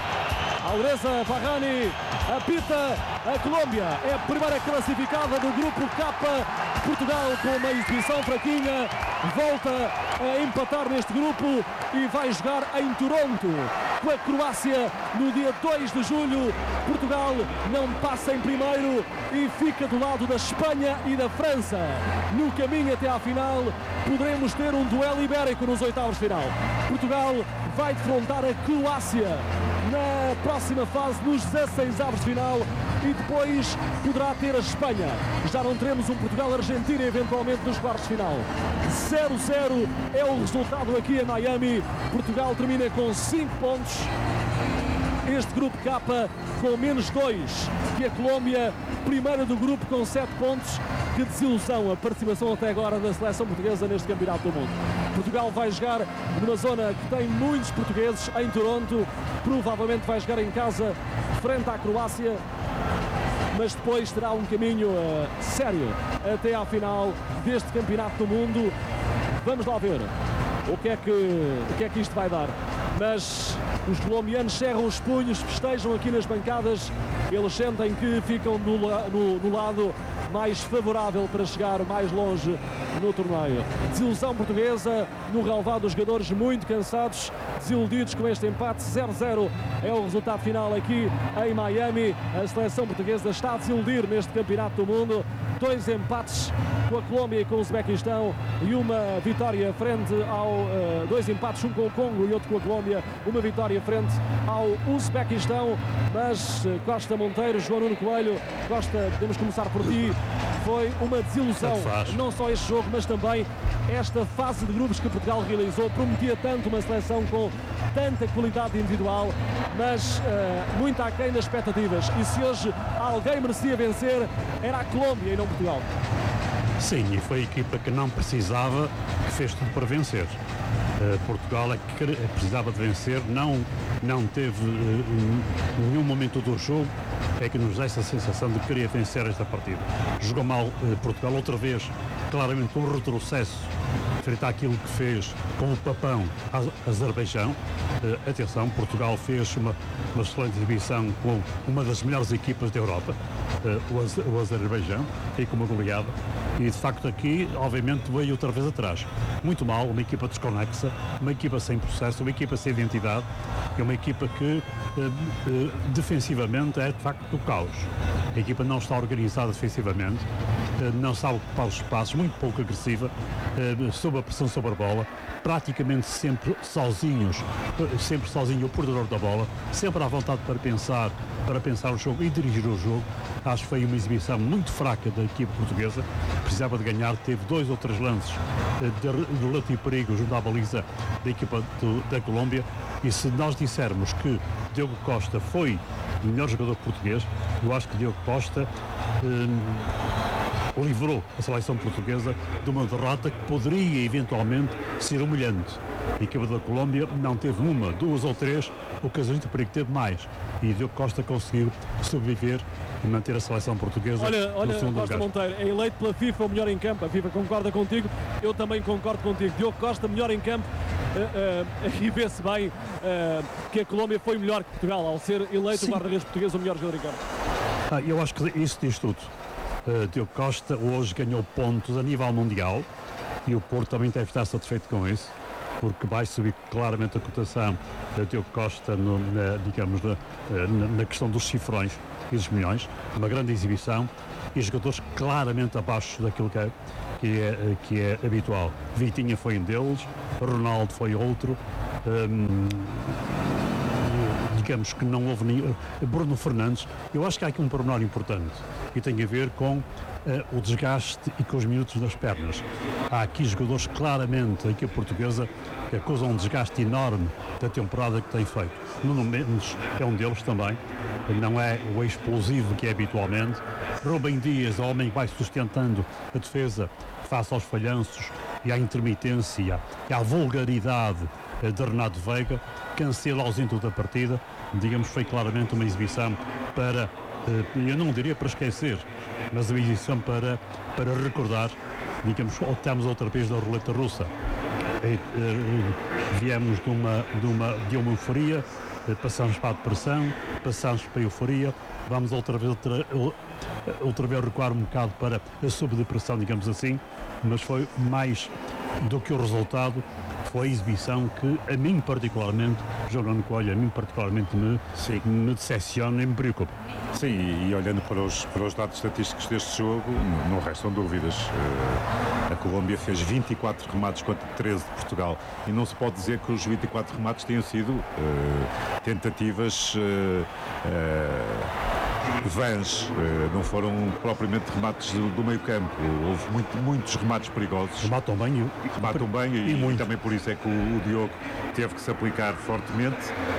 Alireza Farrani apita a Colômbia. É a primeira classificada do grupo K. Portugal, com uma exibição fraquinha, volta a empatar neste grupo e vai jogar em Toronto com a Croácia no dia dois de julho. Portugal não passa em primeiro e fica do lado da Espanha e da França. No caminho até à final, poderemos ter um duelo ibérico nos oitavos de final. Portugal vai defrontar a Croácia na próxima fase, nos dezasseis avos de final, e depois poderá ter a Espanha. Já não teremos um Portugal-Argentina eventualmente nos quartos de final. zero zero é o resultado aqui em Miami. Portugal termina com cinco pontos. Este grupo K com menos dois que a Colômbia, primeira do grupo com sete pontos. Que desilusão a participação até agora da seleção portuguesa neste campeonato do mundo. Portugal vai jogar numa zona que tem muitos portugueses, em Toronto. Provavelmente vai jogar em casa frente à Croácia, mas depois terá um caminho uh, sério até à final deste campeonato do mundo. Vamos lá ver o que é que, o que é que isto vai dar. Mas os colombianos cerram os punhos, festejam aqui nas bancadas. Eles sentem que ficam no, no, no lado mais favorável para chegar mais longe no torneio. Desilusão portuguesa no relevado, dos jogadores muito cansados, desiludidos com este empate. Zero zero é o resultado final aqui em Miami. A seleção portuguesa está a desiludir neste campeonato do mundo. Dois empates com a Colômbia e com o Uzbequistão e uma vitória frente ao... Uh, dois empates, um com o Congo e outro com a Colômbia. Uma vitória frente ao Uzbequistão. Mas uh, Costa Monteiro, João Nuno Coelho, Costa, podemos começar por ti. Foi uma desilusão, não só este jogo, mas também esta fase de grupos que Portugal realizou. Prometia tanto uma seleção com tanta qualidade individual, mas uh, muito aquém das expectativas. E se hoje alguém merecia vencer, era a Colômbia e não Portugal. Sim, e foi a equipa que não precisava, que fez tudo para vencer. Uh, Portugal é que precisava de vencer, não, não teve uh, nenhum momento do jogo é que nos dá essa sensação de que queria vencer esta partida. Jogou mal uh, Portugal outra vez, claramente um retrocesso frente àquilo que fez com o papão Azerbaijão. Uh, atenção, Portugal fez uma, uma excelente exibição com uma das melhores equipas da Europa, uh, o, Az o Azerbaijão, e com uma goleada. E de facto aqui, obviamente, veio outra vez atrás. Muito mal, uma equipa desconexa, uma equipa sem processo, uma equipa sem identidade, e uma equipa que uh, uh, defensivamente é de facto do caos. A equipa não está organizada defensivamente, uh, não sabe ocupar os espaços, muito pouco agressiva, uh, sob a pressão sobre a bola, praticamente sempre sozinhos, uh, sempre sozinho o portador da bola, sempre à vontade para pensar, para pensar o jogo e dirigir o jogo. Acho que foi uma exibição muito fraca da equipe portuguesa, precisava de ganhar, teve dois ou três lances uh, de relativo perigo junto à baliza da equipa do, da Colômbia. E se nós dissermos que Diogo Costa foi o melhor jogador português, eu acho que Diogo Costa hum, livrou a seleção portuguesa de uma derrota que poderia eventualmente ser humilhante. A equipa da Colômbia não teve uma, duas ou três ocasiões de perigo, teve mais. E Diogo Costa conseguiu sobreviver manter a seleção portuguesa Olha, olha no segundo Costa lugar. Monteiro, é eleito pela FIFA o melhor em campo. A FIFA concorda contigo, eu também concordo contigo. Diogo Costa, melhor em campo. Uh, uh, e vê-se bem uh, que a Colômbia foi melhor que Portugal ao ser eleito Sim. o guarda-redes português o melhor jogador em campo. Ah, eu acho que isso diz tudo. Uh, Diogo Costa hoje ganhou pontos a nível mundial e o Porto também deve estar satisfeito com isso, porque vai subir claramente a cotação de Diogo Costa no, na, digamos, na, na, na questão dos cifrões e dos milhões. Uma grande exibição e jogadores claramente abaixo daquilo que é, que é, que é habitual. Vitinha foi um deles, Ronaldo foi outro. Hum, digamos que não houve nenhum. Bruno Fernandes, eu acho que há aqui um pormenor importante e tem a ver com uh, o desgaste e com os minutos das pernas. Há aqui jogadores claramente, a equipe portuguesa, que acusam um desgaste enorme da temporada que tem feito. Nuno Mendes é um deles também, não é o explosivo que é habitualmente. Rubem Dias, o homem que vai sustentando a defesa face aos falhanços e à intermitência e à vulgaridade de Renato Veiga. Cancelo ausente da partida, digamos, foi claramente uma exibição para, eu não diria para esquecer, mas uma exibição para, para recordar, digamos, estamos outra vez da roleta russa. Viemos de uma, de uma, de uma euforia, passamos para a depressão, passamos para a euforia, vamos outra vez, outra, outra vez recuar um bocado para a subdepressão, digamos assim, mas foi mais do que o resultado, foi a exibição que a mim particularmente, João Nuno Coelho, a mim particularmente me, me decepciona e me preocupa. Sim, e, e olhando para os, para os dados estatísticos deste jogo, não, não restam dúvidas. Uh, a Colômbia fez vinte e quatro remates contra treze de Portugal e não se pode dizer que os vinte e quatro remates tenham sido uh, tentativas uh, uh, vãs, uh, não foram propriamente remates do, do meio campo. Houve muito, muitos remates perigosos. Rematam bem. Rematam bem e, e, e também por isso é que o, o Diogo teve que se aplicar fortemente.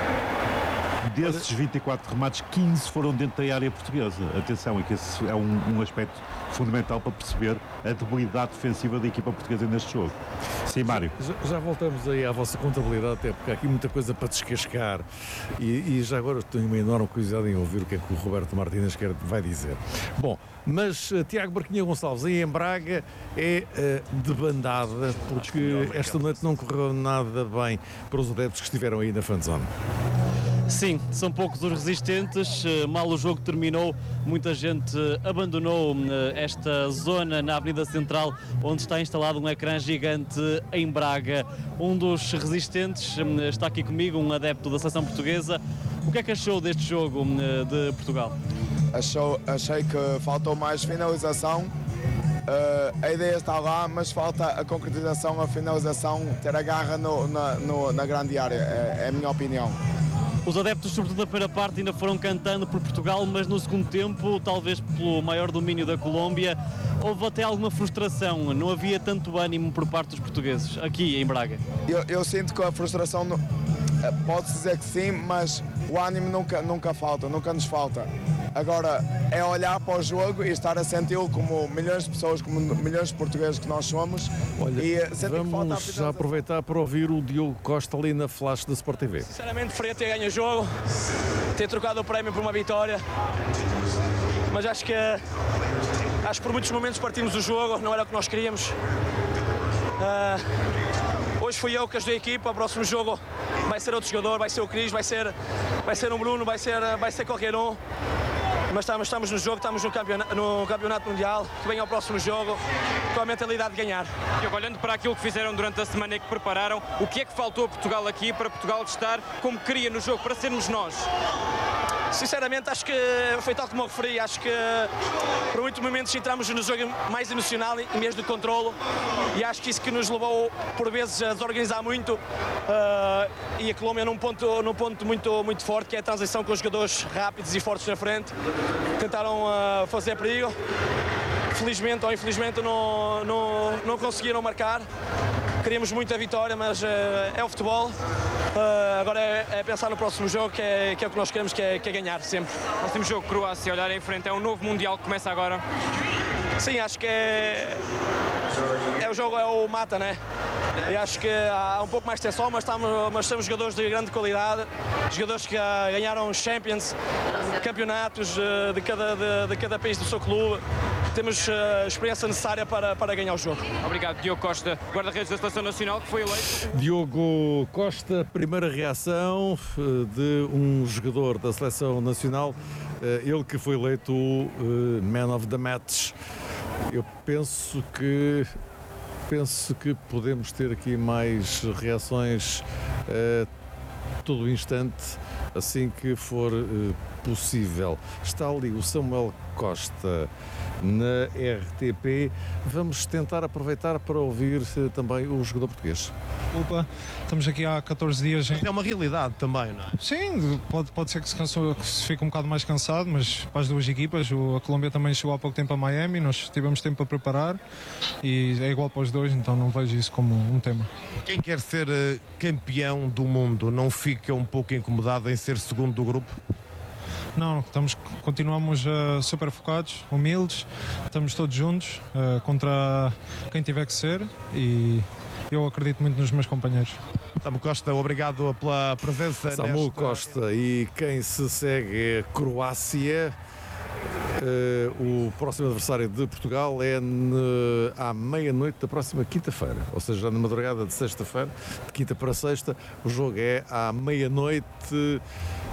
Desses vinte e quatro remates, quinze foram dentro da área portuguesa. Atenção, é que esse é um, um aspecto fundamental para perceber a debilidade defensiva da equipa portuguesa neste jogo. Sim, Mário. Já, já voltamos aí à vossa contabilidade, até porque há aqui muita coisa para descascar. E, e já agora tenho uma enorme curiosidade em ouvir o que é que o Roberto Martínez quer, vai dizer. Bom, mas uh, Tiago Barquinha Gonçalves, aí em Braga, é uh, de bandada, porque esta noite não correu nada bem para os adeptos que estiveram aí na fanzone. Sim, são poucos os resistentes, mal o jogo terminou, muita gente abandonou esta zona na Avenida Central, onde está instalado um ecrã gigante em Braga. Um dos resistentes está aqui comigo, um adepto da seleção portuguesa. O que é que achou deste jogo de Portugal? Achou, achei que faltou mais finalização. Uh, a ideia está lá, mas falta a concretização, a finalização, ter a garra no, na, no, na grande área, é, é a minha opinião. Os adeptos, sobretudo da primeira parte, ainda foram cantando por Portugal, mas no segundo tempo, talvez pelo maior domínio da Colômbia, houve até alguma frustração, não havia tanto ânimo por parte dos portugueses, aqui em Braga. Eu, eu sinto que a frustração, pode-se dizer que sim, mas o ânimo nunca, nunca falta, nunca nos falta. Agora, é olhar para o jogo e estar a senti-lo como milhões de pessoas, como milhões de portugueses que nós somos. Olha, e vamos já aproveitar para ouvir o Diogo Costa ali na flash da Sport T V. Sinceramente, preferia ter ganho o jogo, ter trocado o prémio por uma vitória, mas acho que, acho que por muitos momentos partimos o jogo, não era o que nós queríamos. Uh, hoje fui eu que ajudei a equipa, o próximo jogo vai ser outro jogador, vai ser o Cris, vai ser, vai ser um Bruno, vai ser, vai ser qualquer um. Mas estamos, estamos no jogo, estamos no campeonato, no campeonato mundial, que venha ao próximo jogo com a mentalidade de ganhar. E olhando para aquilo que fizeram durante a semana e que prepararam, o que é que faltou a Portugal aqui para Portugal estar como queria no jogo, para sermos nós? Sinceramente, acho que foi tal como eu referi, acho que por muitos momentos entramos no jogo mais emocional em vez de controlo, e acho que isso que nos levou por vezes a desorganizar muito, uh, e a Colômbia num ponto, num ponto muito, muito forte, que é a transição com os jogadores rápidos e fortes na frente, tentaram uh, fazer perigo, felizmente ou infelizmente não, não, não conseguiram marcar. Queríamos muito a vitória, mas uh, é o futebol. Uh, agora é, é pensar no próximo jogo, que é, que é o que nós queremos, que é, que é ganhar sempre. Próximo jogo, Croácia, olhar em frente, é um novo Mundial que começa agora. Sim, acho que é, é o jogo, é o mata, né? E acho que há um pouco mais de tensão, mas, estamos, mas temos jogadores de grande qualidade, jogadores que ganharam Champions, campeonatos de cada, de, de cada país do seu clube. Temos a experiência necessária para, para ganhar o jogo. Obrigado, Diogo Costa, guarda-redes da Seleção Nacional, que foi eleito. Diogo Costa, primeira reação de um jogador da Seleção Nacional, ele que foi eleito o Man of the Match. Eu penso que penso que podemos ter aqui mais reações a todo instante, assim que for possível. Está ali o Samuel Costa na R T P. Vamos tentar aproveitar para ouvir também o jogador português. Desculpa, estamos aqui há catorze dias. Em... É uma realidade também, não é? Sim, pode, pode ser que se, cansou, que se fique um bocado mais cansado, mas para as duas equipas, o, a Colômbia também chegou há pouco tempo a Miami, nós tivemos tempo para preparar e é igual para os dois, então não vejo isso como um tema. Quem quer ser uh, campeão do mundo não fica um pouco incomodado em ser segundo do grupo? Não, estamos, continuamos uh, super focados, humildes, estamos todos juntos uh, contra quem tiver que ser e eu acredito muito nos meus companheiros. Samu Costa, obrigado pela presença. Samu nesta... Costa, e quem se segue é a Croácia. Uh, o próximo adversário de Portugal é ne, à meia-noite da próxima quinta-feira, ou seja, na madrugada de sexta-feira, de quinta para sexta. O jogo é à meia-noite, uh,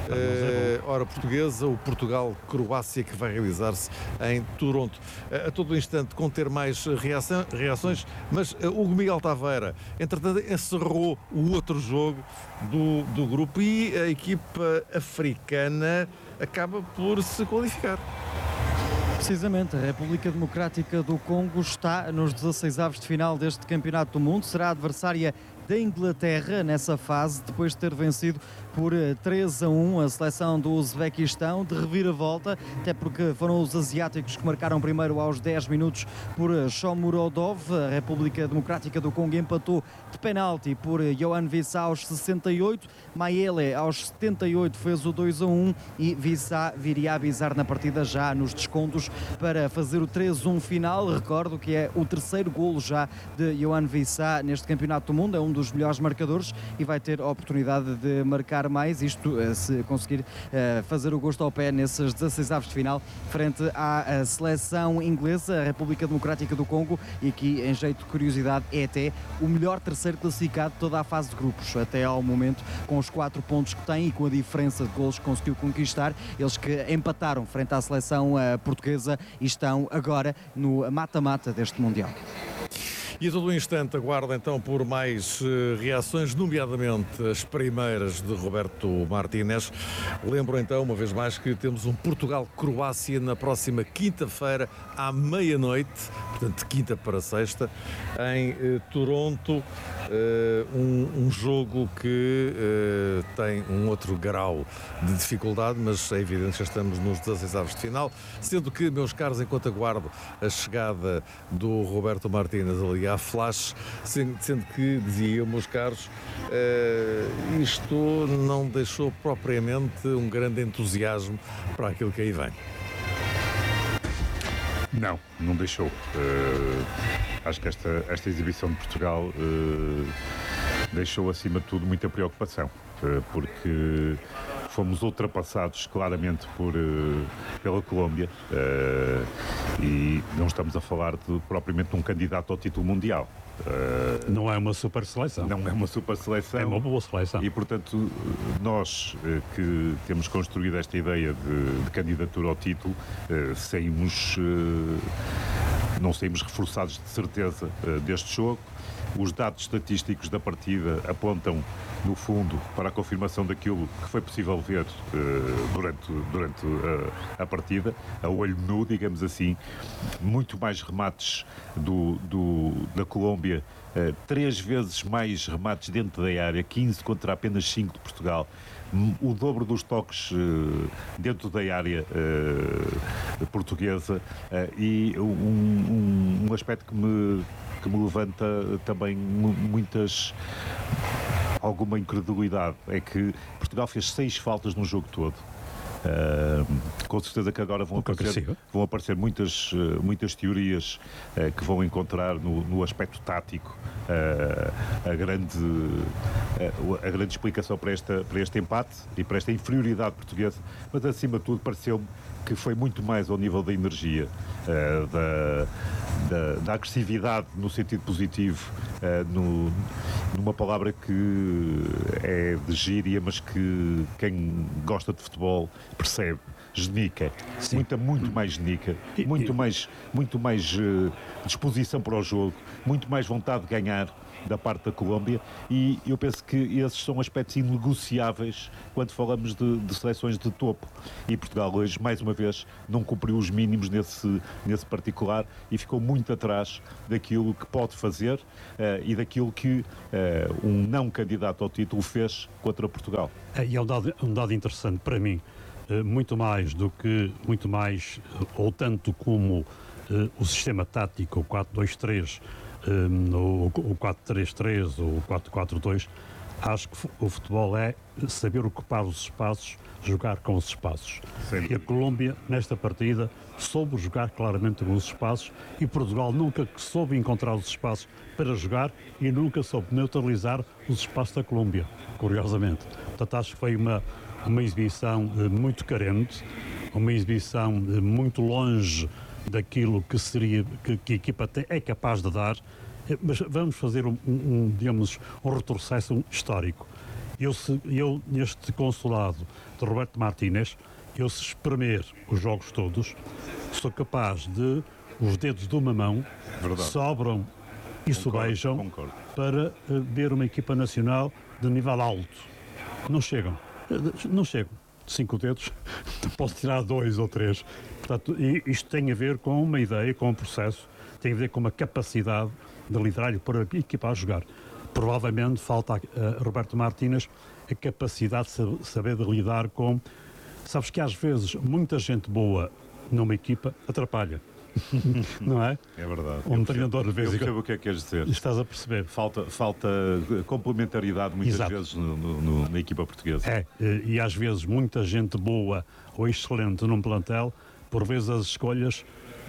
hora portuguesa, o Portugal-Croácia, que vai realizar-se em Toronto. Uh, a todo instante conter mais reação, reações, mas uh, Hugo Miguel Taveira, entretanto, encerrou o outro jogo do, do grupo e a equipa africana acaba por se qualificar. Precisamente, a República Democrática do Congo está nos dezasseis avos de final deste Campeonato do Mundo. Será adversária da Inglaterra nessa fase, depois de ter vencido por três a um a seleção do Uzbequistão, de reviravolta, até porque foram os asiáticos que marcaram primeiro aos dez minutos por Shomurodov. A República Democrática do Congo empatou de penalti por Yohan Wissa aos sessenta e oito, Mayele aos setenta e oito fez o dois a um e Wissa viria a avisar na partida já nos descontos para fazer o três a um final. Recordo que é o terceiro golo já de Yohan Wissa neste Campeonato do Mundo, é um dos melhores marcadores e vai ter a oportunidade de marcar mais, isto se conseguir uh, fazer o gosto ao pé nesses dezasseis avos de final frente à seleção inglesa. A República Democrática do Congo, e aqui em jeito de curiosidade, é até o melhor terceiro classificado de toda a fase de grupos até ao momento, com os quatro pontos que tem e com a diferença de golos que conseguiu conquistar. Eles que empataram frente à seleção uh, portuguesa e estão agora no mata-mata deste Mundial. E a todo um instante aguardo então por mais uh, reações, nomeadamente as primeiras de Roberto Martínez. Lembro então, uma vez mais, que temos um Portugal-Croácia na próxima quinta-feira à meia-noite, portanto de quinta para sexta, em uh, Toronto. Uh, um, um jogo que uh, tem um outro grau de dificuldade, mas é evidente que já estamos nos dezasseis avos de final, sendo que, meus caros, enquanto aguardo a chegada do Roberto Martínez ali à flash, sendo, sendo que, dizia eu, meus caros, uh, isto não deixou propriamente um grande entusiasmo para aquilo que aí vem. Não, não deixou. Uh, acho que esta, esta exibição de Portugal uh, deixou, acima de tudo, muita preocupação, uh, porque fomos ultrapassados claramente por, uh, pela Colômbia uh, e não estamos a falar de, propriamente de um candidato ao título mundial. Uh, não é uma super seleção. Não é uma super seleção. É uma boa seleção. E, portanto, nós uh, que temos construído esta ideia de, de candidatura ao título, uh, saímos, uh, não saímos reforçados de certeza uh, deste jogo. Os dados estatísticos da partida apontam, no fundo, para a confirmação daquilo que foi possível ver uh, durante, durante uh, a partida, a olho nu, digamos assim. Muito mais remates do, do, da Colômbia, uh, três vezes mais remates dentro da área, quinze contra apenas cinco de Portugal. O dobro dos toques uh, dentro da área uh, portuguesa uh, e um, um, um aspecto que me, que me levanta também muitas... alguma incredulidade, é que Portugal fez seis faltas no jogo todo. Uh, com certeza que agora vão aparecer, vão aparecer muitas, uh, muitas teorias uh, que vão encontrar no, no aspecto tático uh, a, grande, uh, a grande explicação para, esta, para este empate e para esta inferioridade portuguesa, mas acima de tudo pareceu-me que foi muito mais ao nível da energia, uh, da, da, da agressividade no sentido positivo, uh, no, numa palavra que é de gíria, mas que quem gosta de futebol percebe. Genica, muita, muito mais genica, muito mais, muito mais uh, disposição para o jogo, muito mais vontade de ganhar da parte da Colômbia, e eu penso que esses são aspectos inegociáveis quando falamos de, de seleções de topo, e Portugal hoje, mais uma vez, não cumpriu os mínimos nesse, nesse particular e ficou muito atrás daquilo que pode fazer uh, e daquilo que uh, um não candidato ao título fez contra Portugal. É, e é um dado, um dado interessante para mim, uh, muito mais do que, muito mais, uh, ou tanto como uh, o sistema tático, o quatro dois três, Um, o quatro três três ou o quatro quatro dois, acho que o futebol é saber ocupar os espaços, jogar com os espaços. Sim. E a Colômbia, nesta partida, soube jogar claramente com os espaços, e Portugal nunca soube encontrar os espaços para jogar e nunca soube neutralizar os espaços da Colômbia, curiosamente. Portanto, acho que foi uma, uma exibição muito carente, uma exibição muito longe daquilo que seria que, que a equipa é capaz de dar, mas vamos fazer um, um, digamos, um retrocesso histórico. Eu, se, eu, neste consulado de Roberto Martínez, eu se espremer os jogos todos, sou capaz de, os dedos de uma mão, Verdade. sobram e sobejam para uh, ver uma equipa nacional de nível alto. Não chegam, não chegam. Cinco dedos, posso tirar dois ou três. Portanto, isto tem a ver com uma ideia, com um processo, tem a ver com uma capacidade de liderar e pôr a equipa a jogar. Provavelmente falta a, a Roberto Martínez a capacidade de saber de lidar com... Sabes que às vezes muita gente boa numa equipa atrapalha. Não é? É verdade. Um treinador de vez em quando. Eu percebo o que é que queres dizer. Estás a perceber. Falta, falta complementaridade muitas Exato. vezes no, no, na equipa portuguesa. É, e às vezes muita gente boa ou excelente num plantel, por vezes as escolhas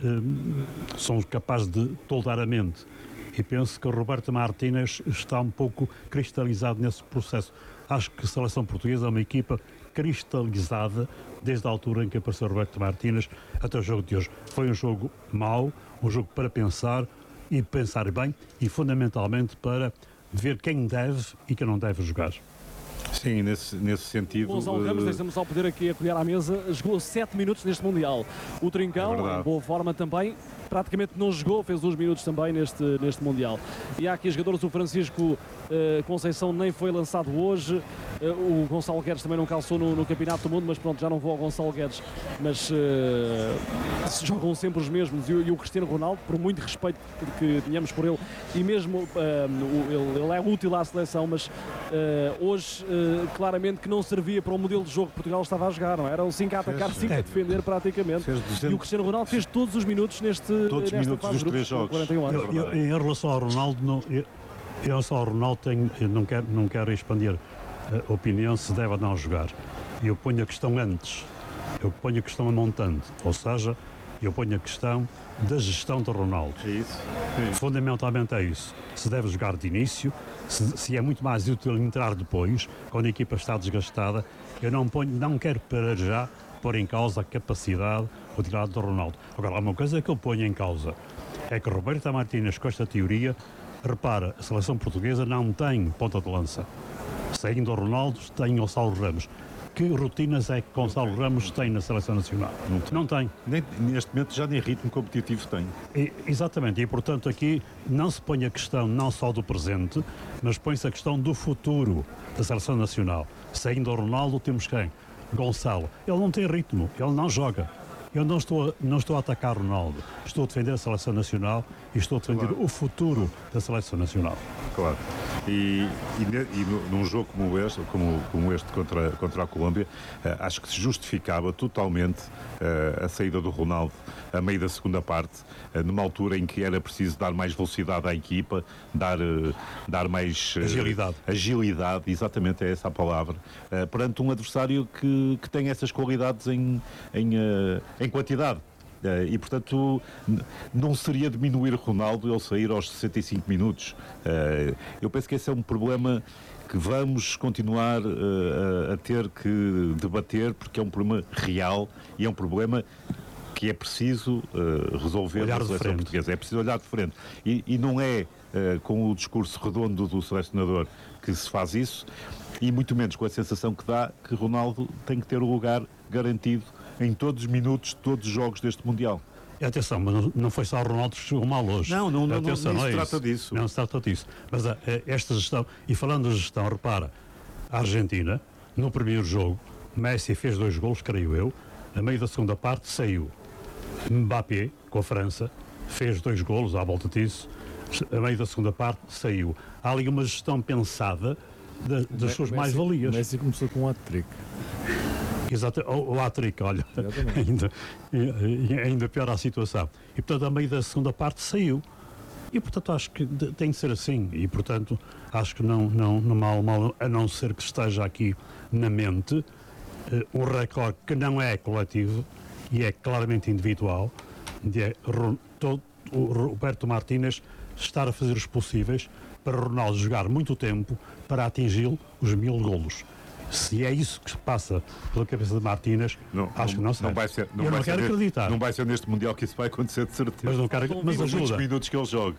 eh, são capazes de toldar a mente. E penso que o Roberto Martínez está um pouco cristalizado nesse processo. Acho que a seleção portuguesa é uma equipa cristalizada desde a altura em que apareceu o Roberto Martínez até o jogo de hoje. Foi um jogo mau, um jogo para pensar e pensar bem, e fundamentalmente para ver quem deve e quem não deve jogar. Sim, nesse, nesse sentido... Gonçalo Ramos, deixamos ao poder aqui acolher à mesa, jogou sete minutos neste Mundial. O Trincão, é em boa forma também, praticamente não jogou, fez uns minutos também neste, neste Mundial. E há aqui jogadores, o Francisco uh, Conceição nem foi lançado hoje, uh, o Gonçalo Guedes também não calçou no, no Campeonato do Mundo, mas pronto, já não vou ao Gonçalo Guedes, mas uh, jogam sempre os mesmos. E, e o Cristiano Ronaldo, por muito respeito que tenhamos por ele, e mesmo uh, ele, ele é útil à seleção, mas uh, hoje uh, claramente que não servia para o modelo de jogo que Portugal estava a jogar, não é? Eram cinco a atacar, cinco a defender praticamente. E o Cristiano Ronaldo fez todos os minutos neste Todos os minutos dos três jogos. quarenta e um anos. Eu, eu, em relação ao Ronaldo, não, eu, em relação ao Ronaldo tenho, eu não, quero, não quero expandir a opinião se deve ou não jogar. Eu ponho a questão antes, eu ponho a questão a montante, ou seja, eu ponho a questão da gestão do Ronaldo. É isso? Sim. Fundamentalmente é isso. Se deve jogar de início, se, se é muito mais útil entrar depois, quando a equipa está desgastada. Eu não, ponho, não quero para já pôr em causa a capacidade, o tirado do Ronaldo. Agora, há uma coisa que eu ponho em causa, é que Roberto Martínez, com esta teoria, repara, a seleção portuguesa não tem ponta de lança. Saindo o Ronaldo, tem Gonçalo Ramos. Que rotinas é que Gonçalo Ramos tem na seleção nacional? Não tem. Não tem. Nem, neste momento já nem ritmo competitivo tem. E, exatamente, e portanto aqui não se põe a questão não só do presente, mas põe-se a questão do futuro da seleção nacional. Saindo o Ronaldo, temos quem? Gonçalo. Ele não tem ritmo, ele não joga. Eu não estou, a, não estou a atacar Ronaldo, estou a defender a seleção nacional e estou a defender claro. o futuro da seleção nacional. Claro. E, e, e num jogo como este, como, como este contra, contra a Colômbia, uh, acho que se justificava totalmente uh, a saída do Ronaldo a meio da segunda parte, uh, numa altura em que era preciso dar mais velocidade à equipa, dar, uh, dar mais uh, agilidade. agilidade, exatamente é essa a palavra, uh, perante um adversário que, que tem essas qualidades em, em, uh, em quantidade. Uh, e portanto não seria diminuir Ronaldo ele sair aos sessenta e cinco minutos. Uh, eu penso que esse é um problema que vamos continuar uh, a ter que debater, porque é um problema real e é um problema que é preciso uh, resolver na seleção portuguesa. É preciso olhar de frente. E, e não é uh, com o discurso redondo do selecionador que se faz isso, e muito menos com a sensação que dá que Ronaldo tem que ter o lugar garantido em todos os minutos de todos os jogos deste Mundial. E atenção, mas não, não foi só o Ronaldo que chegou mal hoje. Não, não, não, atenção, não, não, não se é trata isso. disso. Não se trata disso. Mas a, a, esta gestão, e falando da gestão, repara, a Argentina, no primeiro jogo, Messi fez dois golos, creio eu, a meio da segunda parte saiu. Mbappé, com a França, fez dois golos à volta disso, a meio da segunda parte saiu. Há ali uma gestão pensada de, das suas mais-valias. Messi começou com um hat-trick. Exato, o, o hat-trick, olha, ainda, ainda pior a situação. E portanto, a meio da segunda parte saiu. E portanto, acho que tem de ser assim. E portanto, acho que não, não, não mal, mal, a não ser que esteja aqui na mente uh, um recorde que não é coletivo e é claramente individual, de é, todo, o Roberto Martínez estar a fazer os possíveis para Ronaldo jogar muito tempo para atingir os mil golos. Se é isso que se passa pela cabeça de Martínez, não, acho que não será. Não vai ser, não Eu vai não ser quero neste, acreditar. Não vai ser neste Mundial que isso vai acontecer, de certeza. Mas não quero, mas ajuda. Muitos minutos que ele joga.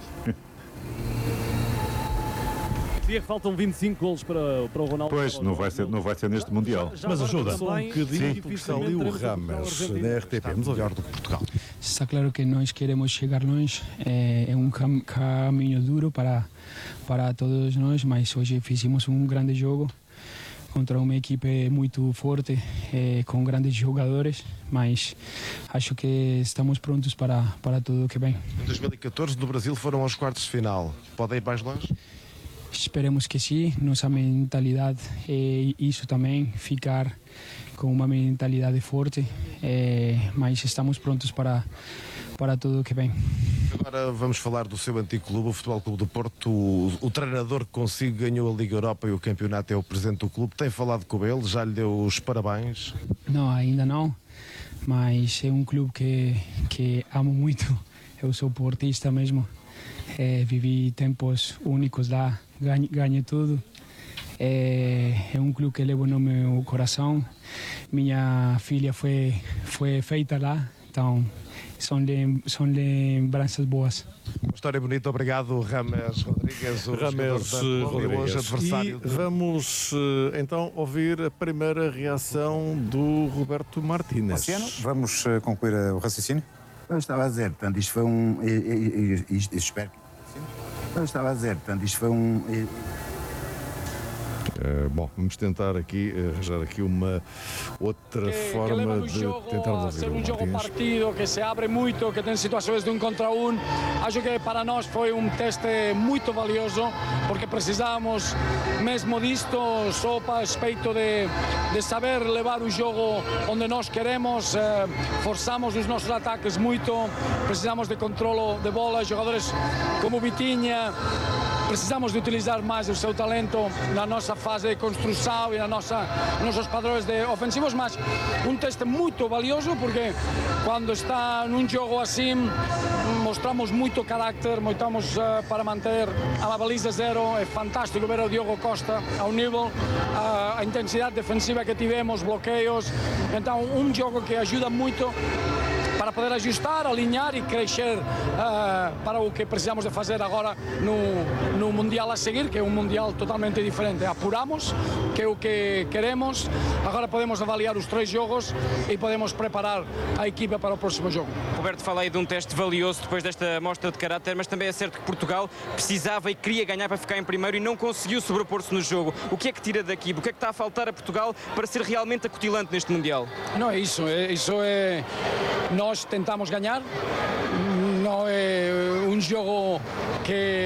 Dizia que faltam vinte e cinco golos para, para o Ronaldo. Pois, não vai ser, não vai ser neste Mundial. Já, já mas ajuda. Só um bocadinho, porque está ali o Rames, da R T P. Vamos ouvir do Portugal. Está claro que nós queremos chegar longe, é, é um cam caminho duro para, para todos nós, mas hoje fizemos um grande jogo contra uma equipe muito forte, é, com grandes jogadores, mas acho que estamos prontos para, para tudo o que vem. Em dois mil e catorze, no Brasil, foram aos quartos de final. Podem ir mais longe? Esperemos que sim. Nossa mentalidade é isso também, ficar com uma mentalidade forte, é, mas estamos prontos para, para tudo o que vem. Agora vamos falar do seu antigo clube, o Futebol Clube do Porto. O, o treinador que consigo ganhou a Liga Europa e o campeonato é o presidente do clube. Tem falado com ele, já lhe deu os parabéns? Não, ainda não, mas é um clube que, que amo muito. Eu sou portista mesmo, é, vivi tempos únicos lá, ganhei, ganhei tudo. É, é um clube que levo no meu coração. Minha filha foi, foi feita lá, então são, lem, são lembranças boas. Uma história bonita, obrigado Rames Rodrigues, o Rames Rodrigues. Hoje adversário e vamos então ouvir a primeira reação do Roberto Martínez. Luciano, vamos concluir o raciocínio? Eu estava a dizer, portanto, isto foi um... Isto, espero que... Eu estava a dizer, portanto, isto foi um... Uh, bom, vamos tentar aqui uh, arranjar aqui uma outra que, forma que de tentarmos ouvir ser o um jogo Martínez. partido, que se abre muito, que tem situações de um contra um. Acho que para nós foi um teste muito valioso, porque precisávamos mesmo disto, só para respeito de, de saber levar o jogo onde nós queremos. Eh, forçamos os nossos ataques muito, precisamos de controlo de bola, jogadores como Vitinha. Precisamos de utilizar mais o seu talento na nossa fase de construção e na nossa, nos nossos padrões de ofensivos, mas um teste muito valioso, porque quando está num jogo assim, mostramos muito carácter, mostramos uh, para manter a baliza zero. É fantástico ver o Diogo Costa ao nível, a, a intensidade defensiva que tivemos, bloqueios. Então, um jogo que ajuda muito para poder ajustar, alinhar e crescer uh, para o que precisamos de fazer agora no, no Mundial a seguir, que é um Mundial totalmente diferente. Apuramos, que é o que queremos, agora podemos avaliar os três jogos e podemos preparar a equipa para o próximo jogo. Roberto, fala aí de um teste valioso depois desta mostra de caráter, mas também é certo que Portugal precisava e queria ganhar para ficar em primeiro e não conseguiu sobrepor-se no jogo. O que é que tira daqui? O que é que está a faltar a Portugal para ser realmente acutilante neste Mundial? Não é isso, é, isso é... Nós tentamos ganhar, não é um jogo que,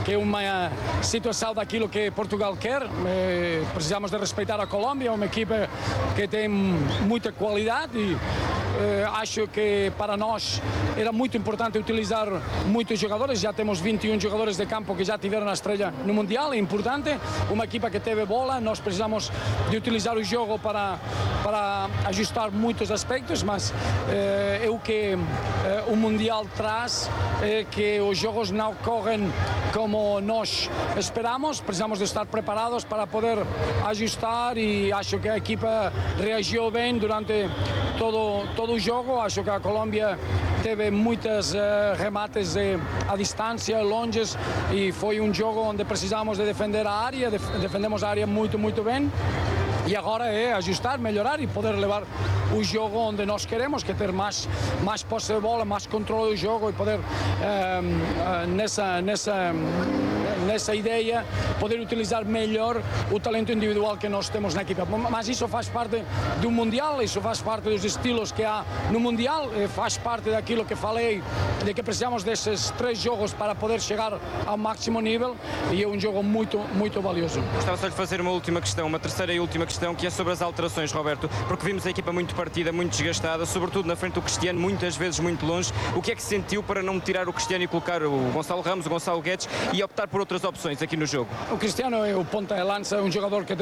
que é uma situação daquilo que Portugal quer. Eh, precisamos de respeitar a Colômbia, uma equipa que tem muita qualidade e eh, acho que para nós era muito importante utilizar muitos jogadores. Já temos vinte e um jogadores de campo que já tiveram a estreia no Mundial, é importante. Uma equipa que teve bola, nós precisamos de utilizar o jogo para, para ajustar muitos aspectos, mas eh, é o que eh, o Mundial traz, é que os jogos não correm como nós esperamos. Precisamos de estar preparados para poder ajustar e acho que a equipa reagiu bem durante todo, todo o jogo. Acho que a Colômbia teve muitos uh, remates de, a distância, longes, e foi um jogo onde precisamos de defender a área, def defendemos a área muito, muito bem. E agora é ajustar, melhorar e poder levar o jogo onde nós queremos, que é ter mais, mais posse de bola, mais controle do jogo e poder, um, uh, nessa, nessa, nessa ideia, poder utilizar melhor o talento individual que nós temos na equipa. Mas isso faz parte do Mundial, isso faz parte dos estilos que há no Mundial, faz parte daquilo que falei, de que precisamos desses três jogos para poder chegar ao máximo nível, e é um jogo muito, muito valioso. Gostava só de fazer uma última questão, uma terceira e última questão, que é sobre as alterações, Roberto, porque vimos a equipa muito partida, muito desgastada, sobretudo na frente do Cristiano, muitas vezes muito longe. O que é que sentiu para não tirar o Cristiano e colocar o Gonçalo Ramos, o Gonçalo Guedes, e optar por outras opções aqui no jogo? O Cristiano é o ponta de lança, um jogador que